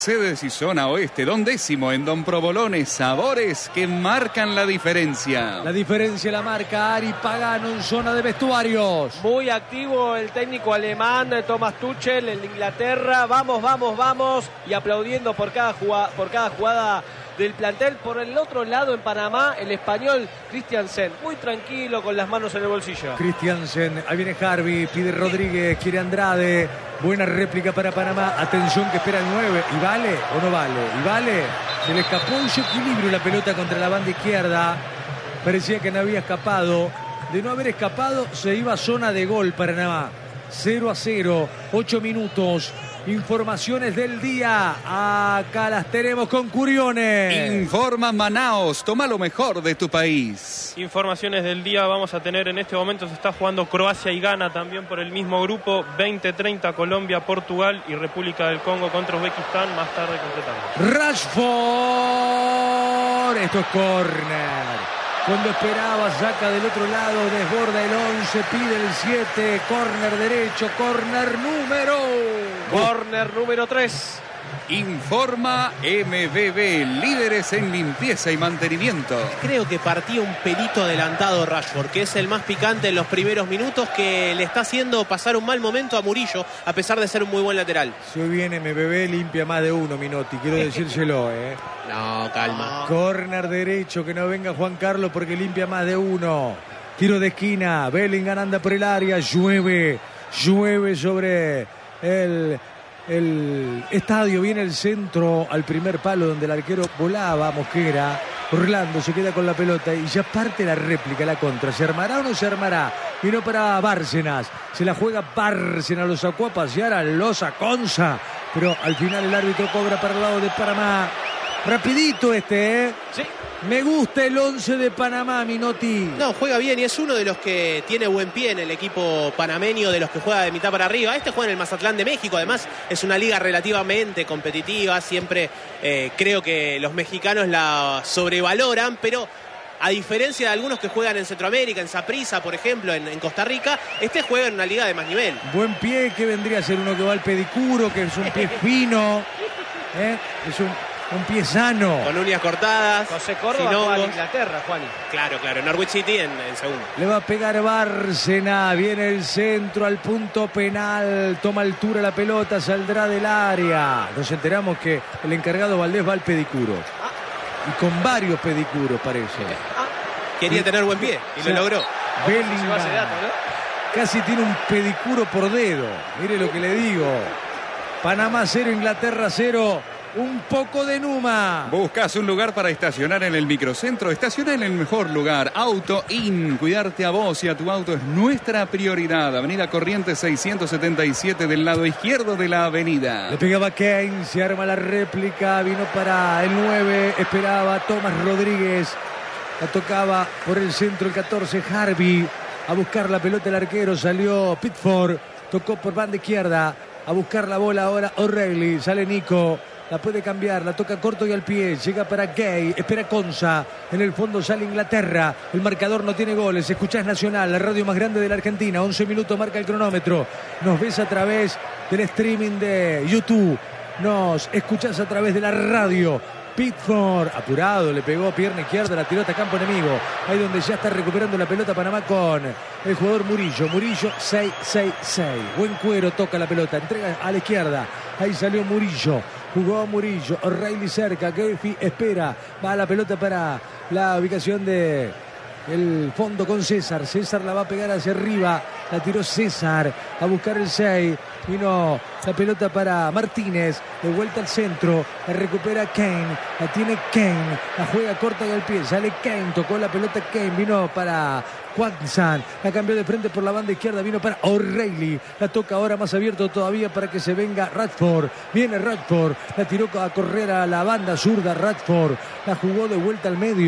Mercedes y zona oeste, 12º en Don Provolone, sabores que marcan la diferencia. La diferencia la marca Ari Pagano en zona de vestuarios. Muy activo el técnico alemán Thomas Tuchel en Inglaterra. Vamos, vamos, vamos. Y aplaudiendo por cada jugada del plantel. Por el otro lado, en Panamá, el español Christiansen, muy tranquilo, con las manos en el bolsillo. Christiansen, ahí viene Harvey, pide Rodríguez, quiere Andrade. Buena réplica para Panamá. Atención que espera el 9. ¿Y vale o no vale? ¿Y vale? Se le escapó un equilibrio la pelota contra la banda izquierda. Parecía que no había escapado. De no haber escapado, se iba a zona de gol Panamá. 0-0, 8 minutos. Informaciones del día. Acá las tenemos con Curiones. Informa Manaos, toma lo mejor de tu país. Informaciones del día vamos a tener en este momento. Se está jugando Croacia y Ghana también por el mismo grupo. 20-30 Colombia, Portugal y República del Congo contra Uzbekistán. Más tarde completamos. Rashford. Esto es córner. Cuando esperaba, saca del otro lado, desborda el 11, pide el 7, córner derecho, córner número 3. Informa MBB, líderes en limpieza y mantenimiento. Creo que partía un pelito adelantado Rashford, que es el más picante en los primeros minutos, que le está haciendo pasar un mal momento a Murillo, a pesar de ser un muy buen lateral. Si hoy viene MBB, limpia más de uno, Minotti, quiero decírselo, No, calma. Córner derecho, que no venga Juan Carlos porque limpia más de uno. Tiro de esquina, Bellingham anda por el área, llueve sobre el estadio, viene el centro al primer palo donde el arquero volaba, Mosquera. Orlando se queda con la pelota y ya parte la réplica, la contra. ¿Se armará o no se armará? Vino para Bárcenas, se la juega Bárcenas, lo sacó a pasear a Loza Conza, pero al final el árbitro cobra para el lado de Panamá. Rapidito Sí. Me gusta el 11 de Panamá, Minotti. No, juega bien y es uno de los que tiene buen pie en el equipo panameño, de los que juega de mitad para arriba. Este juega en el Mazatlán de México, además es una liga relativamente competitiva. Siempre creo que los mexicanos la sobrevaloran, pero a diferencia de algunos que juegan en Centroamérica, en Saprissa, por ejemplo, en Costa Rica, este juega en una liga de más nivel. Buen pie, que vendría a ser uno que va al pedicuro, que es un pie fino, es un pie sano. Con uñas cortadas. José Córdoba juega en Inglaterra, Juani. Claro, Norwich City en segundo. Le va a pegar Bárcena, viene el centro al punto penal, toma altura la pelota, saldrá del área. Nos enteramos que el encargado Valdés va al pedicuro. Y con varios pedicuros parece. Quería tener buen pie y lo logró. Bellingham casi tiene un pedicuro por dedo. Mire lo que le digo. Panamá 0, Inglaterra 0. Un poco de Numa. ¿Buscas un lugar para estacionar en el microcentro? Estaciona en el mejor lugar. Auto In. Cuidarte a vos y a tu auto es nuestra prioridad. Avenida Corrientes 677 del lado izquierdo de la avenida. Le pegaba Kane, se arma la réplica. Vino para el 9. Esperaba Tomás Rodríguez. La tocaba por el centro el 14 Harvey. A buscar la pelota el arquero. Salió Pickford. Tocó por banda izquierda. A buscar la bola ahora O'Reilly. Sale Nico. La puede cambiar, la toca corto y al pie. Llega para Gay, espera Conza. En el fondo sale Inglaterra. El marcador no tiene goles. Escuchás Nacional, la radio más grande de la Argentina. 11 minutos marca el cronómetro. Nos ves a través del streaming de YouTube. Nos escuchás a través de la radio. Pickford, apurado, le pegó pierna izquierda, la tiró hasta campo enemigo. Ahí donde ya está recuperando la pelota Panamá con el jugador Murillo. Murillo 6-6-6. Buen cuero, toca la pelota, entrega a la izquierda. Ahí salió Murillo. Jugó Murillo, O'Reilly cerca, Gelfi espera, va la pelota para la ubicación de el fondo con César. César la va a pegar hacia arriba, la tiró César a buscar el 6. Vino la pelota para Martínez, de vuelta al centro, la recupera Kane, la tiene Kane, la juega corta y al pie, sale Kane, tocó la pelota Kane, vino para Quansán, la cambió de frente por la banda izquierda, vino para O'Reilly, la toca ahora más abierto todavía para que se venga Rashford, viene Rashford, la tiró a correr a la banda zurda Rashford, la jugó de vuelta al medio,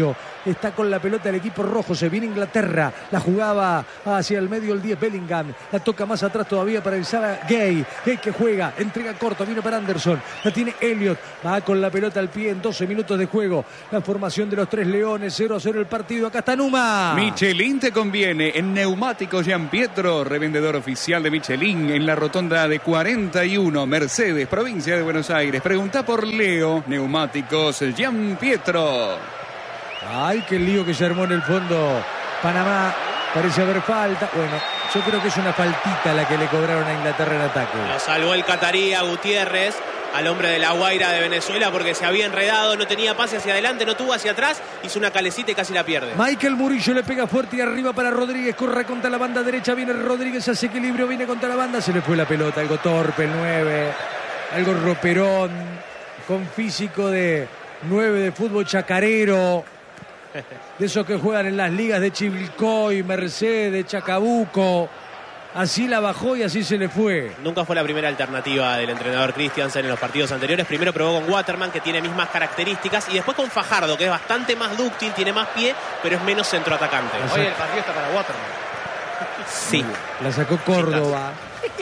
está con la pelota el equipo rojo. Se viene Inglaterra. La jugaba hacia el medio el 10 Bellingham. La toca más atrás todavía para el Sara Gay. Gay que juega. Entrega corto. Vino para Anderson. La tiene Elliot. Va con la pelota al pie en 12 minutos de juego. La formación de los tres leones. 0-0 el partido. Acá está Numa. Michelin te conviene. En Neumáticos Gianpietro, revendedor oficial de Michelin en la rotonda de 41, Mercedes, provincia de Buenos Aires. Pregunta por Leo. Neumáticos Gianpietro. Ay, qué lío que se armó en el fondo. Panamá, parece haber falta. Bueno, yo creo que es una faltita la que le cobraron a Inglaterra en ataque. Lo salvó el catarí a Gutiérrez, al hombre de la Guaira de Venezuela, porque se había enredado, no tenía pase hacia adelante, no tuvo hacia atrás, hizo una calecita y casi la pierde. Michael Murillo le pega fuerte y arriba para Rodríguez, corre contra la banda derecha, viene Rodríguez, hace equilibrio, viene contra la banda, se le fue la pelota, algo torpe el 9, algo roperón, con físico de 9 de fútbol chacarero, de esos que juegan en las ligas de Chivilcoy, Mercedes, Chacabuco. Así la bajó y así se le fue. Nunca fue la primera alternativa del entrenador Christiansen en los partidos anteriores. Primero probó con Waterman, que tiene mismas características, y después con Fajardo, que es bastante más dúctil, tiene más pie, pero es menos centroatacante. Hoy el partido está para Waterman. Sí. La sacó Córdoba,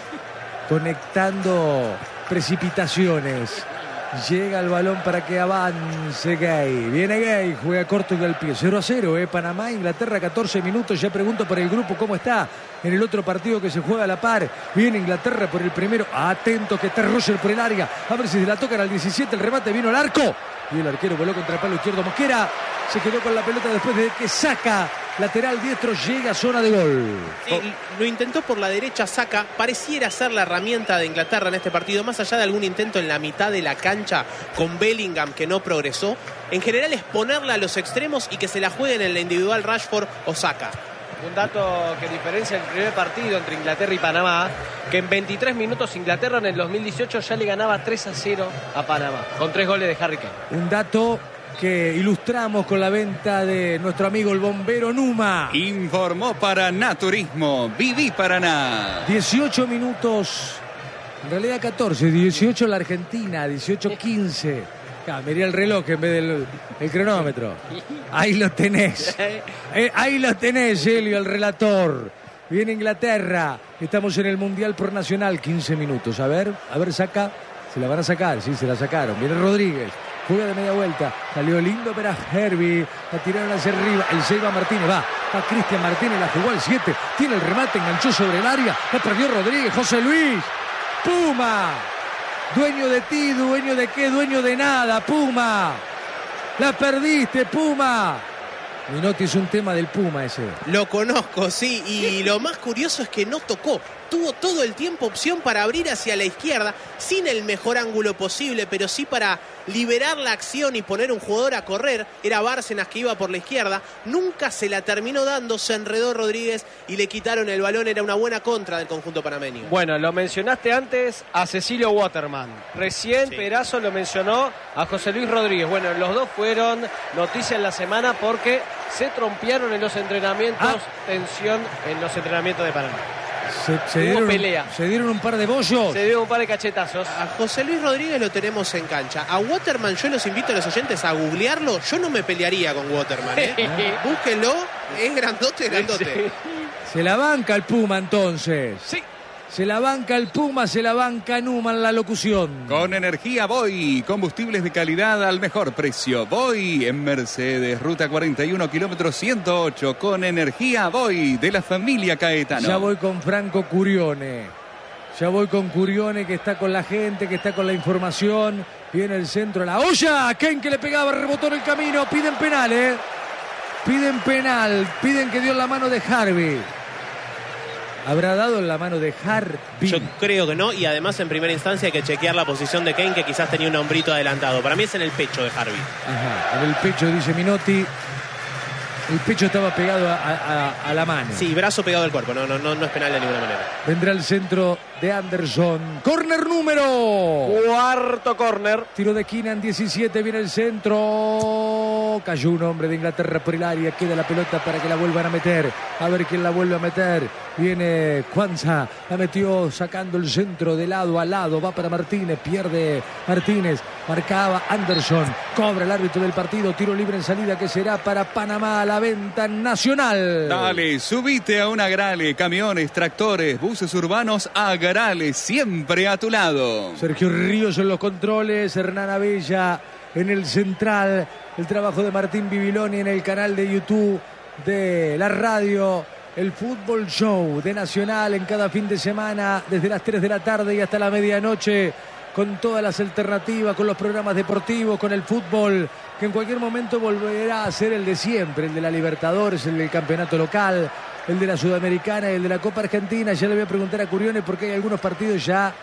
conectando precipitaciones. Llega el balón para que avance Gay. Viene Gay, juega corto y al pie. 0-0, Panamá, Inglaterra, 14 minutos. Ya pregunto por el grupo cómo está en el otro partido que se juega a la par. Viene Inglaterra por el primero. Atento que está Roger por el área. A ver si se la tocan al 17. El remate vino al arco. Y el arquero voló contra el palo izquierdo. Mosquera se quedó con la pelota después de que saca. Lateral diestro, llega a zona de gol. Sí, lo intentó por la derecha, Saka. Pareciera ser la herramienta de Inglaterra en este partido, más allá de algún intento en la mitad de la cancha con Bellingham que no progresó. En general es ponerla a los extremos y que se la jueguen en la individual Rashford o Saka. Un dato que diferencia el primer partido entre Inglaterra y Panamá, que en 23 minutos Inglaterra en el 2018 ya le ganaba 3-0 a Panamá, con 3 goles de Harry Kane. Un dato que ilustramos con la venta de nuestro amigo el bombero Numa. Informó Paraná Turismo. Viví Paraná. 18 minutos, en realidad 14, 18 la Argentina, 18-15. Mirá el reloj en vez del el cronómetro. Ahí lo tenés. Ahí lo tenés, Helio, el relator. Viene Inglaterra. Estamos en el Mundial por Nacional. 15 minutos. A ver, saca. Se la van a sacar, sí, se la sacaron. Viene Rodríguez. Juega de media vuelta. Salió lindo para Herbie. La tiraron hacia arriba. El Seiba Martínez va. Va Cristian Martínez. La jugó al 7. Tiene el remate. Enganchó sobre el área. La perdió Rodríguez. José Luis. Puma. Dueño de ti. Dueño de qué. Dueño de nada. Puma. La perdiste, Puma. Minotti es un tema del Puma ese. Lo conozco, sí. Y lo más curioso es que no tocó. Tuvo todo el tiempo opción para abrir hacia la izquierda, sin el mejor ángulo posible, pero sí para liberar la acción y poner un jugador a correr. Era Bárcenas que iba por la izquierda. Nunca se la terminó dando, se enredó Rodríguez y le quitaron el balón. Era una buena contra del conjunto panameño. Bueno, lo mencionaste antes a Cecilio Waterman. Recién sí. Perazo lo mencionó a José Luis Rodríguez. Bueno, los dos fueron noticia en la semana porque se trompearon en los entrenamientos. Tensión en los entrenamientos de Panamá. Se dieron un par de bollos. Se dieron un par de cachetazos. A José Luis Rodríguez lo tenemos en cancha. A Waterman yo los invito a los oyentes a googlearlo. Yo no me pelearía con Waterman, Búsquenlo, es grandote. Sí. Se la banca el Puma entonces. Sí. Se la banca el Puma, se la banca Numa en la locución. Con energía Voy, combustibles de calidad al mejor precio. Voy en Mercedes, ruta 41, kilómetro 108. Con energía Voy, de la familia Caetano. Ya voy con Franco Curione. Ya voy con Curione, que está con la gente, que está con la información. Viene el centro, la olla. Ken que le pegaba, rebotó en el camino. Piden penal, Piden penal. Piden que dio la mano de Harvey. ¿Habrá dado en la mano de Harvey? Yo creo que no, y además en primera instancia hay que chequear la posición de Kane, que quizás tenía un hombrito adelantado. Para mí es en el pecho de Harvey. Ajá, en el pecho, dice Minotti. El pecho estaba pegado a la mano. Sí, brazo pegado al cuerpo, no es penal de ninguna manera. Vendrá el centro de Anderson. Córner número. Cuarto córner. Tiro de esquina en 17, viene el centro. Cayó un hombre de Inglaterra por el área. Queda la pelota para que la vuelvan a meter. A ver quién la vuelve a meter. Viene Kwanza. La metió sacando el centro de lado a lado. Va para Martínez. Pierde Martínez. Marcaba Anderson. Cobra el árbitro del partido. Tiro libre en salida que será para Panamá. La venta nacional. Dale, subite a una Agrale. Camiones, tractores, buses urbanos. Agrale, siempre a tu lado. Sergio Ríos en los controles. Hernán Abella en el central. El trabajo de Martín Bibiloni en el canal de YouTube de la radio. El Fútbol Show de Nacional en cada fin de semana desde las 3 de la tarde y hasta la medianoche, con todas las alternativas, con los programas deportivos, con el fútbol, que en cualquier momento volverá a ser el de siempre, el de la Libertadores, el del campeonato local, el de la Sudamericana y el de la Copa Argentina. Ya le voy a preguntar a Curione porque hay algunos partidos ya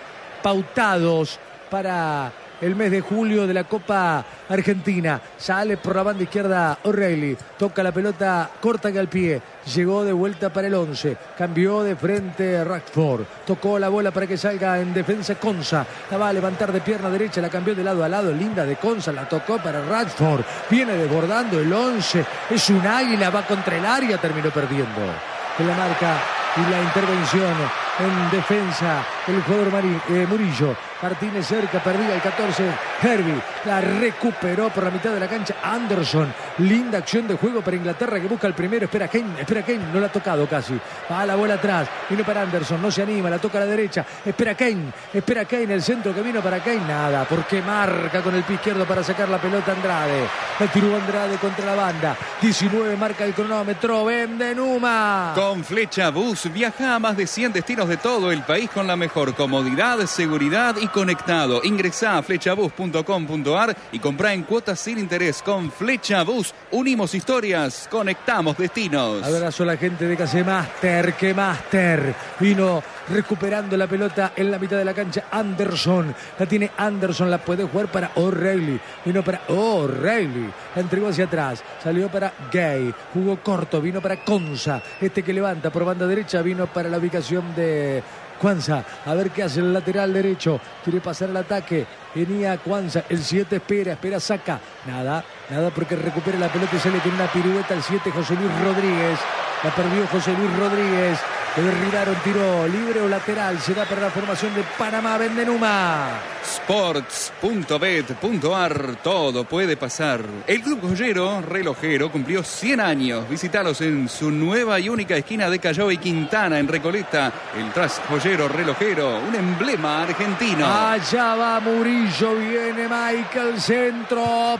pautados para el mes de julio de la Copa Argentina. Sale por la banda izquierda O'Reilly, toca la pelota corta que al pie, llegó de vuelta para el 11, cambió de frente Rashford, tocó la bola para que salga en defensa Konsa, la va a levantar de pierna derecha, la cambió de lado a lado, linda de Konsa, la tocó para Rashford, viene desbordando el 11, es un águila, va contra el área, terminó perdiendo en la marca y la intervención en defensa el jugador Murillo. Martínez cerca, perdida el 14, Herbie la recuperó por la mitad de la cancha Anderson. Linda acción de juego para Inglaterra que busca el primero, espera Kane, no la ha tocado casi, va la bola atrás, vino para Anderson, no se anima, la toca a la derecha, espera Kane, el centro que vino para Kane, nada, porque marca con el pie izquierdo para sacar la pelota Andrade, la tiró Andrade contra la banda, 19 marca el cronómetro, Bendenuma. Con Flecha Bus viaja a más de 100 destinos de todo el país con la mejor comodidad, seguridad y conectado. Ingresá a flechabus.com.ar y comprá en cuotas sin interés. Con Flecha Bus unimos historias, conectamos destinos. Abrazo a la gente de Casemaster, que Master vino recuperando la pelota en la mitad de la cancha. Anderson, la tiene Anderson, la puede jugar para O'Reilly, vino para O'Reilly, la entregó hacia atrás, salió para Gay, jugó corto, vino para Konsa, este que levanta por banda derecha, vino para la ubicación de Kwanza, a ver qué hace el lateral derecho, quiere pasar el ataque, venía Kwanza, el 7 espera, saca, nada porque recupera la pelota y sale con una pirueta el 7 José Luis Rodríguez, la perdió José Luis Rodríguez, le derribaron, tiro libre o lateral, se da para la formación de Panamá, Bendenuma. Sports.bet.ar, todo puede pasar. El Club Joyero Relojero cumplió 100 años. Visítalos en su nueva y única esquina de Callao y Quintana, en Recoleta. El Tras Joyero Relojero, un emblema argentino. Allá va Murillo, viene Michael, centro,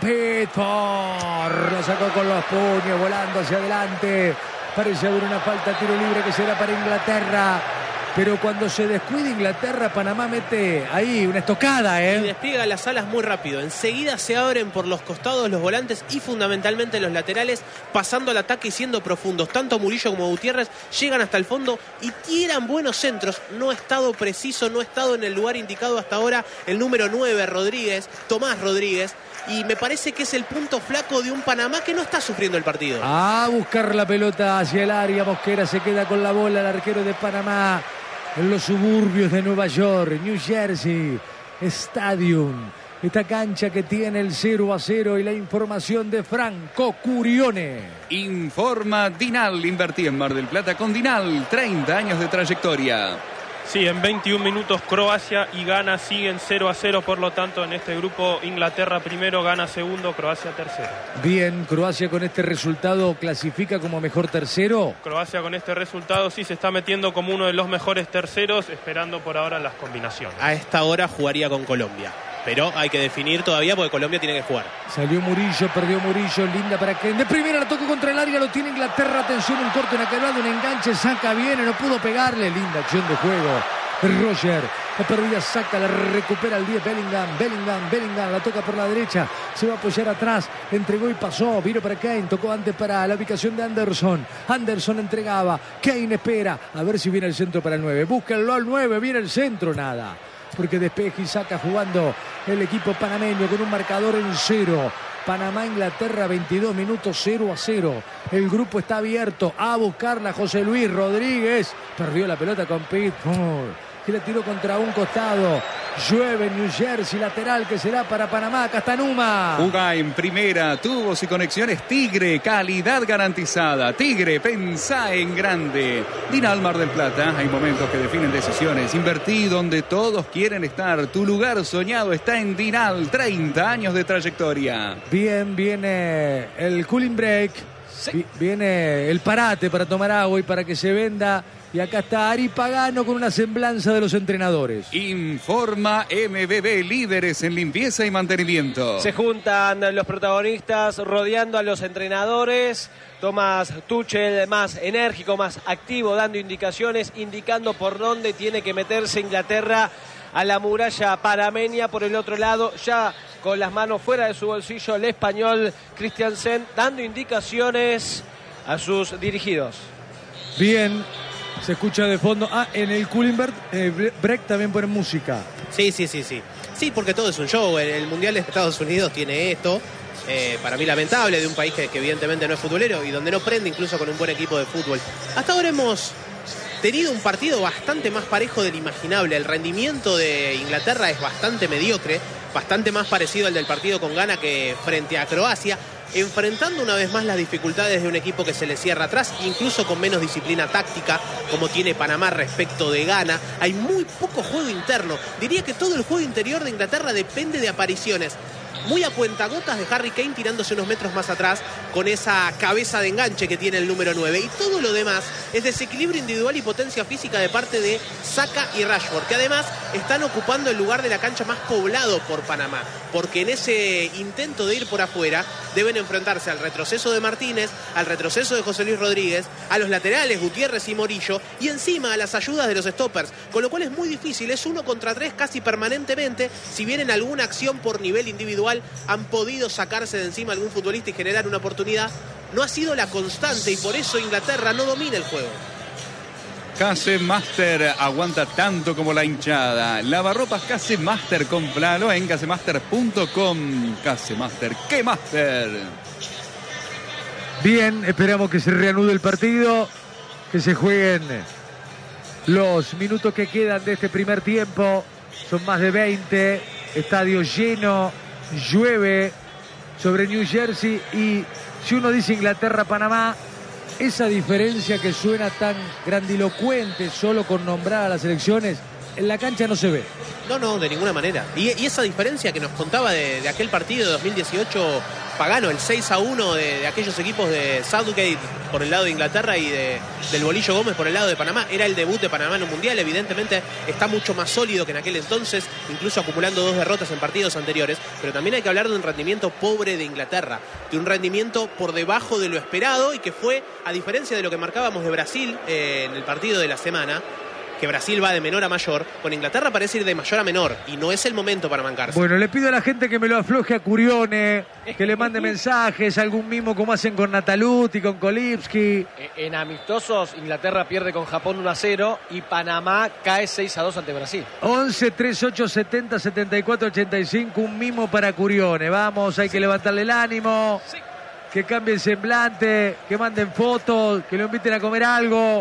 Pitford, lo sacó con los puños, volando hacia adelante. Parece haber una falta, tiro libre que será para Inglaterra. Pero cuando se descuida Inglaterra, Panamá mete ahí una estocada, Y despliega las alas muy rápido. Enseguida se abren por los costados los volantes y fundamentalmente los laterales, pasando al ataque y siendo profundos. Tanto Murillo como Gutiérrez llegan hasta el fondo y tiran buenos centros. No ha estado preciso, no ha estado en el lugar indicado hasta ahora el número 9, Tomás Rodríguez. Y me parece que es el punto flaco de un Panamá que no está sufriendo el partido. A buscar la pelota hacia el área. Mosquera se queda con la bola. El arquero de Panamá en los suburbios de Nueva York, New Jersey Stadium. Esta cancha que tiene el 0-0 y la información de Franco Curione. Informa Dinal. Invertí en Mar del Plata con Dinal. 30 años de trayectoria. Sí, en 21 minutos Croacia y Ghana siguen 0-0, por lo tanto en este grupo Inglaterra primero, Ghana segundo, Croacia tercero. Bien, Croacia con este resultado clasifica como mejor tercero. Croacia con este resultado sí se está metiendo como uno de los mejores terceros, esperando por ahora las combinaciones. A esta hora jugaría con Colombia, pero hay que definir todavía porque Colombia tiene que jugar. Salió Murillo, perdió Murillo, linda para que de primera la toque contra el área, lo tiene Inglaterra, atención, un corte, una quebrada, un enganche, saca, viene, no pudo pegarle, linda acción de juego. Roger, la perdida saca, la recupera el 10 Bellingham, la toca por la derecha, se va a apoyar atrás, entregó y pasó, vino para Kane, tocó antes para la ubicación de Anderson entregaba, Kane espera, a ver si viene el centro para el 9, búsquenlo al 9, viene el centro, nada, porque despeje y saca jugando el equipo panameño con un marcador en 0. Panamá-Inglaterra, 22 minutos, 0-0. El grupo está abierto a buscarla José Luis Rodríguez. Perdió la pelota con Pitford. que le tiró contra un costado. Llueve en New Jersey, lateral que será para Panamá. Acá está Numa. Juga en primera, tubos y conexiones Tigre, calidad garantizada. Tigre, pensá en grande. Dinal Mar del Plata, hay momentos que definen decisiones. Invertí donde todos quieren estar. Tu lugar soñado está en Dinal, 30 años de trayectoria. Bien, viene el cooling break. Sí. Viene el parate para tomar agua y para que se venda. Y acá está Ari Pagano con una semblanza de los entrenadores. Informa MBB, líderes en limpieza y mantenimiento. Se juntan los protagonistas rodeando a los entrenadores. Thomas Tuchel más enérgico, más activo, dando indicaciones, indicando por dónde tiene que meterse Inglaterra a la muralla panameña. Por el otro lado, ya con las manos fuera de su bolsillo, el español Christiansen dando indicaciones a sus dirigidos. Bien, se escucha de fondo. En el cooling break también ponen música. Sí. Sí, porque todo es un show. El Mundial de Estados Unidos tiene esto. Para mí lamentable, de un país que evidentemente no es futbolero y donde no prende incluso con un buen equipo de fútbol. Hasta ahora hemos tenido un partido bastante más parejo del imaginable. El rendimiento de Inglaterra es bastante mediocre, bastante más parecido al del partido con Ghana que frente a Croacia, enfrentando una vez más las dificultades de un equipo que se le cierra atrás, incluso con menos disciplina táctica, como tiene Panamá respecto de Ghana. Hay muy poco juego interno. Diría que todo el juego interior de Inglaterra depende de apariciones muy a cuentagotas de Harry Kane tirándose unos metros más atrás con esa cabeza de enganche que tiene el número 9. Y todo lo demás es desequilibrio individual y potencia física de parte de Saka y Rashford, que además están ocupando el lugar de la cancha más poblado por Panamá, porque en ese intento de ir por afuera deben enfrentarse al retroceso de Martínez, al retroceso de José Luis Rodríguez, a los laterales Gutiérrez y Morillo y encima a las ayudas de los stoppers, con lo cual es muy difícil, es 1 contra 3 casi permanentemente. Si bien en alguna acción por nivel individual han podido sacarse de encima a algún futbolista y generar una oportunidad, no ha sido la constante y por eso Inglaterra no domina el juego. Case Master aguanta tanto como la hinchada. Lavarropas Case Master, cómpralo en casemaster.com. Case Master, ¡qué Master! Bien, esperamos que se reanude el partido, que se jueguen los minutos que quedan de este primer tiempo. Son más de 20, estadio lleno, llueve sobre New Jersey y si uno dice Inglaterra-Panamá, esa diferencia que suena tan grandilocuente solo con nombrar a las selecciones, en la cancha no se ve. No, de ninguna manera. Y esa diferencia que nos contaba de aquel partido de 2018 Pagano, el 6-1 de aquellos equipos de Southgate por el lado de Inglaterra y del Bolillo Gómez por el lado de Panamá, era el debut de Panamá en un mundial. Evidentemente está mucho más sólido que en aquel entonces, incluso acumulando 2 derrotas en partidos anteriores, pero también hay que hablar de un rendimiento pobre de Inglaterra, de un rendimiento por debajo de lo esperado y que fue, a diferencia de lo que marcábamos de Brasil en el partido de la semana, que Brasil va de menor a mayor, con Inglaterra parece ir de mayor a menor y no es el momento para mancarse. Bueno, le pido a la gente que me lo afloje a Curione, que le mande mensajes, algún mimo como hacen con Nataluti, con Kolipski. En amistosos, Inglaterra pierde con Japón 1-0 y Panamá cae 6-2 ante Brasil. 11 38 70 74 85, un mimo para Curione. Vamos, hay que levantarle el ánimo, que cambie el semblante, que manden fotos, que lo inviten a comer algo.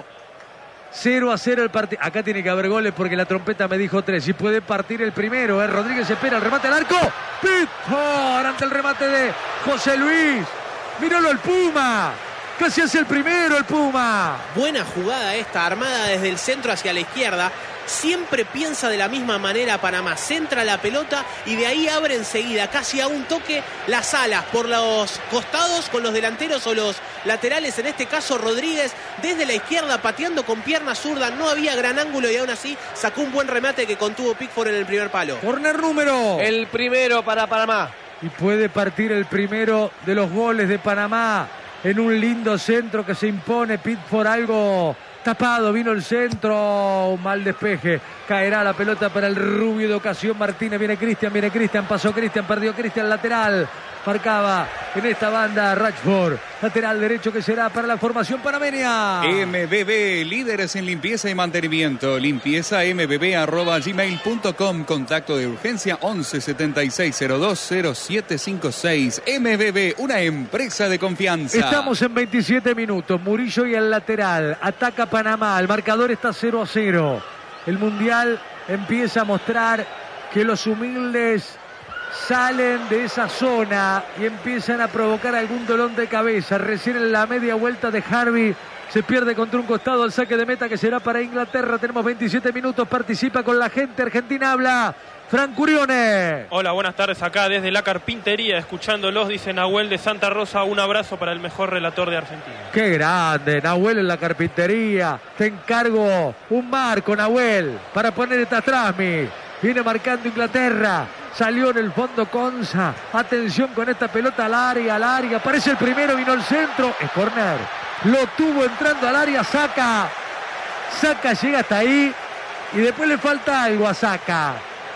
0-0 el partido. Acá tiene que haber goles porque la trompeta me dijo 3. Y puede partir el primero. Rodríguez espera el remate al arco. Pickford ante el remate de José Luis. Míralo el Puma. Casi hace el primero el Puma. Buena jugada esta, armada desde el centro hacia la izquierda. Siempre piensa de la misma manera Panamá. Centra la pelota y de ahí abre enseguida, casi a un toque, las alas por los costados con los delanteros o los laterales. En este caso Rodríguez desde la izquierda pateando con pierna zurda. No había gran ángulo y aún así sacó un buen remate que contuvo Pickford en el primer palo. Corner número. El primero para Panamá. Y puede partir el primero de los goles de Panamá en un lindo centro que se impone. Pickford algo tapado, vino el centro, un mal despeje, caerá la pelota para el rubio de ocasión Martínez, viene Cristian, pasó Cristian, perdió Cristian, lateral, marcaba en esta banda Rashford, lateral derecho que será para la formación panameña. MBB, líderes en limpieza y mantenimiento, limpieza.mbb@gmail.com, contacto de urgencia 11 76 02 0756. MBB, una empresa de confianza. Estamos en 27 minutos, Murillo y el lateral, ataca Panamá, el marcador está 0-0. el Mundial empieza a mostrar que los humildes salen de esa zona y empiezan a provocar algún dolor de cabeza. Recién en la media vuelta de Harvey se pierde contra un costado al saque de meta que será para Inglaterra. Tenemos 27 minutos, participa con la gente. Argentina habla Fran Curione. Hola, buenas tardes acá desde la carpintería, escuchándolos, dice Nahuel de Santa Rosa. Un abrazo para el mejor relator de Argentina. Qué grande, Nahuel en la carpintería. Te encargo un marco, Nahuel, para poner esta trasmi. Viene marcando Inglaterra. Salió en el fondo Conza. Atención con esta pelota al área. Aparece el primero, vino el centro. Es córner. Lo tuvo entrando al área, Saka. Saka llega hasta ahí. Y después le falta algo a Saka.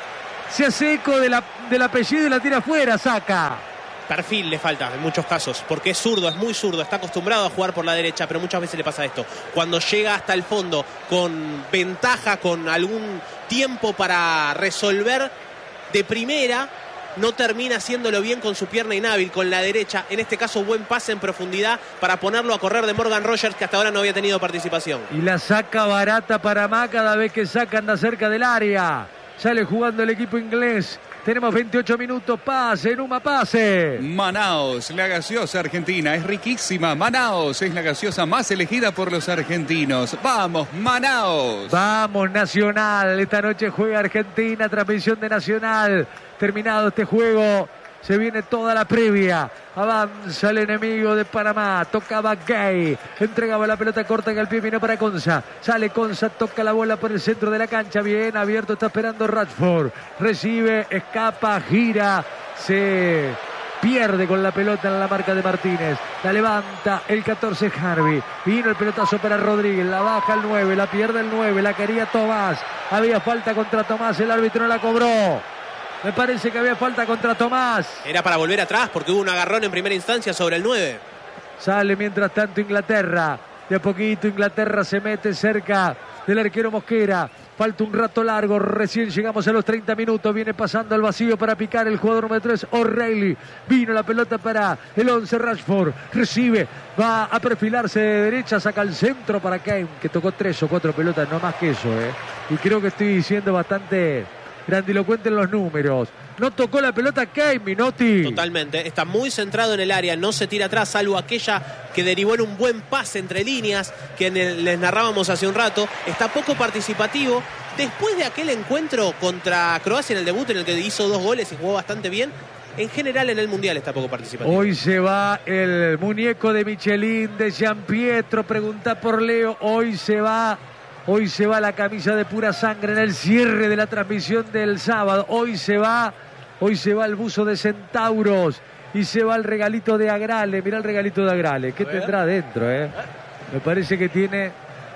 Se hace eco del apellido y la tira afuera, Saka. Perfil le falta en muchos casos, porque es zurdo, es muy zurdo, está acostumbrado a jugar por la derecha, pero muchas veces le pasa esto. Cuando llega hasta el fondo con ventaja, con algún tiempo para resolver de primera, no termina haciéndolo bien con su pierna inhábil, con la derecha. En este caso, buen pase en profundidad para ponerlo a correr de Morgan Rogers, que hasta ahora no había tenido participación. Y la saca barata Panamá cada vez que saca, anda cerca del área. Sale jugando el equipo inglés. Tenemos 28 minutos, pase, Numa, pase. Manaos, la gaseosa argentina, es riquísima. Manaos es la gaseosa más elegida por los argentinos. ¡Vamos, Manaos! Vamos, Nacional. Esta noche juega Argentina, transmisión de Nacional. Terminado este juego, se viene toda la previa. Avanza el enemigo de Panamá. Tocaba Gay. Entregaba la pelota corta en el pie. Vino para Conza. Sale Conza. Toca la bola por el centro de la cancha. Bien abierto. Está esperando Rashford. Recibe. Escapa. Gira. Se pierde con la pelota en la marca de Martínez. La levanta el 14 Harvey. Vino el pelotazo para Rodríguez. La baja el 9. La pierde el 9. La quería Tomás. Había falta contra Tomás. El árbitro no la cobró. Me parece que había falta contra Tomás. Era para volver atrás porque hubo un agarrón en primera instancia sobre el 9. Sale mientras tanto Inglaterra. De a poquito Inglaterra se mete cerca del arquero Mosquera. Falta un rato largo. Recién llegamos a los 30 minutos. Viene pasando al vacío para picar el jugador número 3, O'Reilly. Vino la pelota para el 11, Rashford. Recibe. Va a perfilarse de derecha. Saca el centro para Kane, que tocó 3 o 4 pelotas. No más que eso, Y creo que estoy siendo bastante grandilocuente en los números. No tocó la pelota Kane, Minotti. Totalmente, está muy centrado en el área, no se tira atrás, salvo aquella que derivó en un buen pase entre líneas que les narrábamos hace un rato. Está poco participativo. Después de aquel encuentro contra Croacia en el debut, en el que hizo 2 goles y jugó bastante bien, en general en el Mundial está poco participativo. Hoy se va el muñeco de Michelin, de Gianpietro. Pregunta por Leo. Hoy se va la camisa de pura sangre en el cierre de la transmisión del sábado. Hoy se va el buzo de Centauros y se va el regalito de Agrale. Mirá el regalito de Agrale. ¿Qué tendrá adentro, Me parece que tiene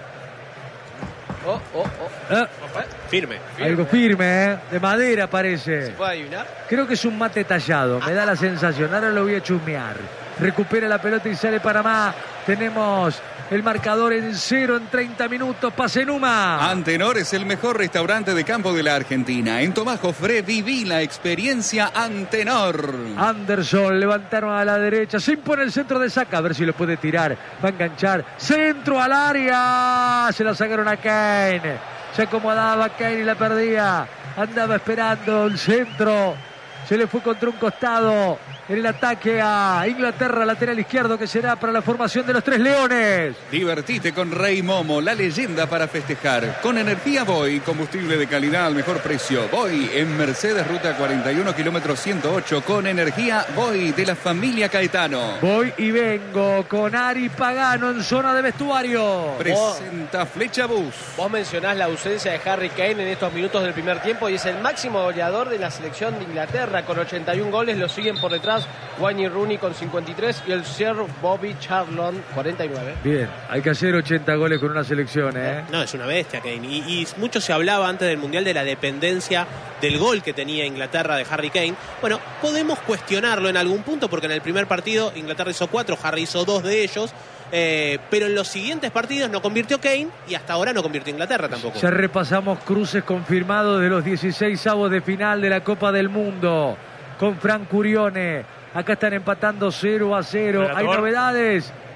Firme. algo firme, de madera parece. ¿Se puede adivinar? Creo que es un mate tallado, me da la sensación. Ahora lo voy a chusmear. Recupera la pelota y sale Panamá. Tenemos el marcador en 0 en 30 minutos. Pase Numa. Antenor es el mejor restaurante de campo de la Argentina. En Tomás Jofré viví la experiencia Antenor. Anderson, levantaron a la derecha. Se impone el centro de Saka. A ver si lo puede tirar. Va a enganchar. Centro al área. Se la sacaron a Kane. Se acomodaba Kane y la perdía. Andaba esperando el centro. Se le fue contra un costado. En el ataque a Inglaterra, lateral izquierdo, que será para la formación de los 3 leones. Divertite con Rey Momo, la leyenda para festejar. Con energía Voy, combustible de calidad al mejor precio. Voy en Mercedes, ruta 41, kilómetro 108. Con energía Voy, de la familia Caetano. Voy y vengo con Ari Pagano en zona de vestuario. Presenta Flecha Bus. Vos mencionás la ausencia de Harry Kane en estos minutos del primer tiempo y es el máximo goleador de la selección de Inglaterra con 81 goles. Lo siguen por detrás Wayne Rooney con 53 y el Sir Bobby Charlton 49. Bien, hay que hacer 80 goles con una selección, No, es una bestia Kane. Y mucho se hablaba antes del Mundial de la dependencia del gol que tenía Inglaterra de Harry Kane. Bueno, podemos cuestionarlo en algún punto porque en el primer partido Inglaterra hizo 4, Harry hizo 2 de ellos. Pero en los siguientes partidos no convirtió Kane y hasta ahora no convirtió Inglaterra tampoco. Ya repasamos cruces confirmados de los 16avos de final de la Copa del Mundo con Fran Curione. Acá están empatando 0-0. Hay novedades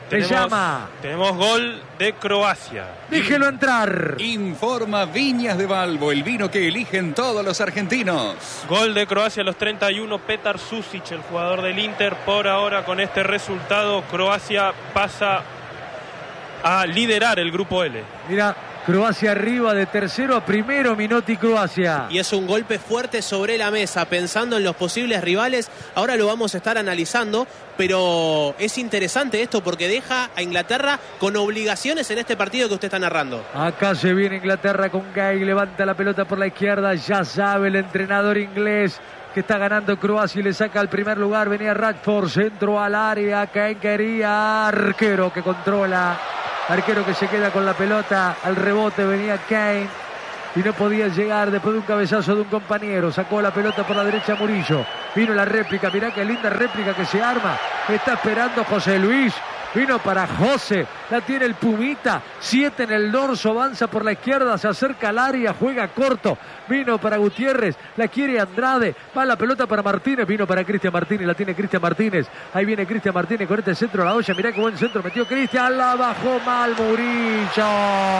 Tenemos gol de Croacia. Déjelo entrar. Informa Viñas de Balbo, el vino que eligen todos los argentinos. Gol de Croacia a los 31, Petar Susic, el jugador del Inter. Por ahora, con este resultado, Croacia pasa a liderar el grupo L. Mira, Croacia arriba de tercero a primero, Minotti Croacia. Y es un golpe fuerte sobre la mesa, pensando en los posibles rivales. Ahora lo vamos a estar analizando, pero es interesante esto porque deja a Inglaterra con obligaciones en este partido que usted está narrando. Acá se viene Inglaterra con Gay, levanta la pelota por la izquierda, ya sabe el entrenador inglés que está ganando Croacia y le saca al primer lugar. Venía Rashford, centro al área, Kane quería, arquero que controla. Arquero que se queda con la pelota, al rebote venía Kane y no podía llegar después de un cabezazo de un compañero. Sacó la pelota por la derecha Murillo. Vino la réplica, mirá qué linda réplica que se arma. Está esperando José Luis. Vino para José, la tiene el Pumita, 7 en el dorso, avanza por la izquierda, se acerca al área, juega corto, vino para Gutiérrez, la quiere Andrade, va la pelota para Martínez, vino para Cristian Martínez, la tiene Cristian Martínez, ahí viene Cristian Martínez con este centro a la olla, mirá qué buen centro metió Cristian, la bajó mal Murillo.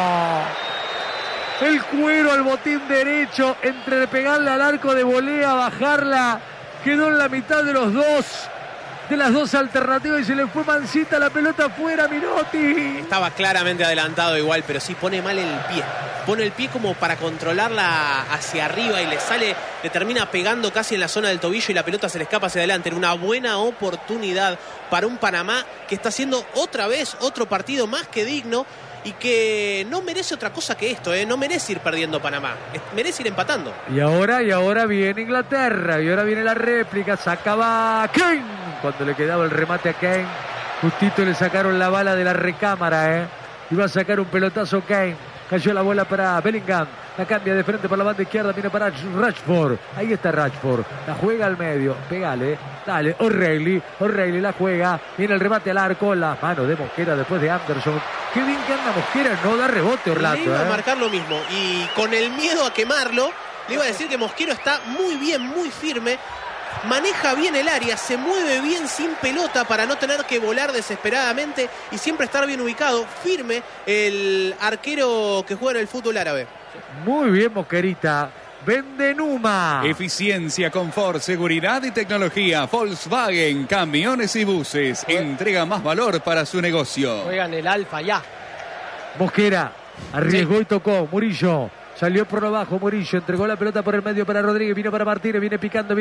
El cuero al botín derecho, entre pegarle al arco de volea, bajarla, quedó en la mitad de los dos. De las dos alternativas y se le fue mansita la pelota afuera, Minotti. Estaba claramente adelantado igual, pero sí pone mal el pie. Pone el pie como para controlarla hacia arriba y le termina pegando casi en la zona del tobillo y la pelota se le escapa hacia adelante. Una buena oportunidad para un Panamá que está haciendo otra vez otro partido más que digno y que no merece otra cosa que esto, no merece ir perdiendo Panamá, merece ir empatando. Y ahora viene Inglaterra, y ahora viene la réplica, sacaba Kane, cuando le quedaba el remate a Kane, justito le sacaron la bala de la recámara, iba a sacar un pelotazo Kane, cayó la bola para Bellingham, la cambia de frente por la banda izquierda, viene para Rashford, ahí está Rashford, la juega al medio, pegale, dale, O'Reilly la juega, viene el remate al arco, la mano de Mosquera después de Anderson, qué bien que anda Mosquera, no da rebote Orlando. Le iba a marcar lo mismo, y con el miedo a quemarlo, le iba a decir que Mosquero está muy bien, muy firme, maneja bien el área, se mueve bien sin pelota para no tener que volar desesperadamente y siempre estar bien ubicado, firme el arquero que juega en el fútbol árabe. Muy bien Mosquerita. Vendenuma. Eficiencia, confort, seguridad y tecnología. Volkswagen, camiones y buses. Entrega más valor para su negocio. Juegan el Alfa ya. Mosquera arriesgó y tocó. Murillo. Salió por abajo Murillo, entregó la pelota por el medio para Rodríguez, vino para Martínez, viene picando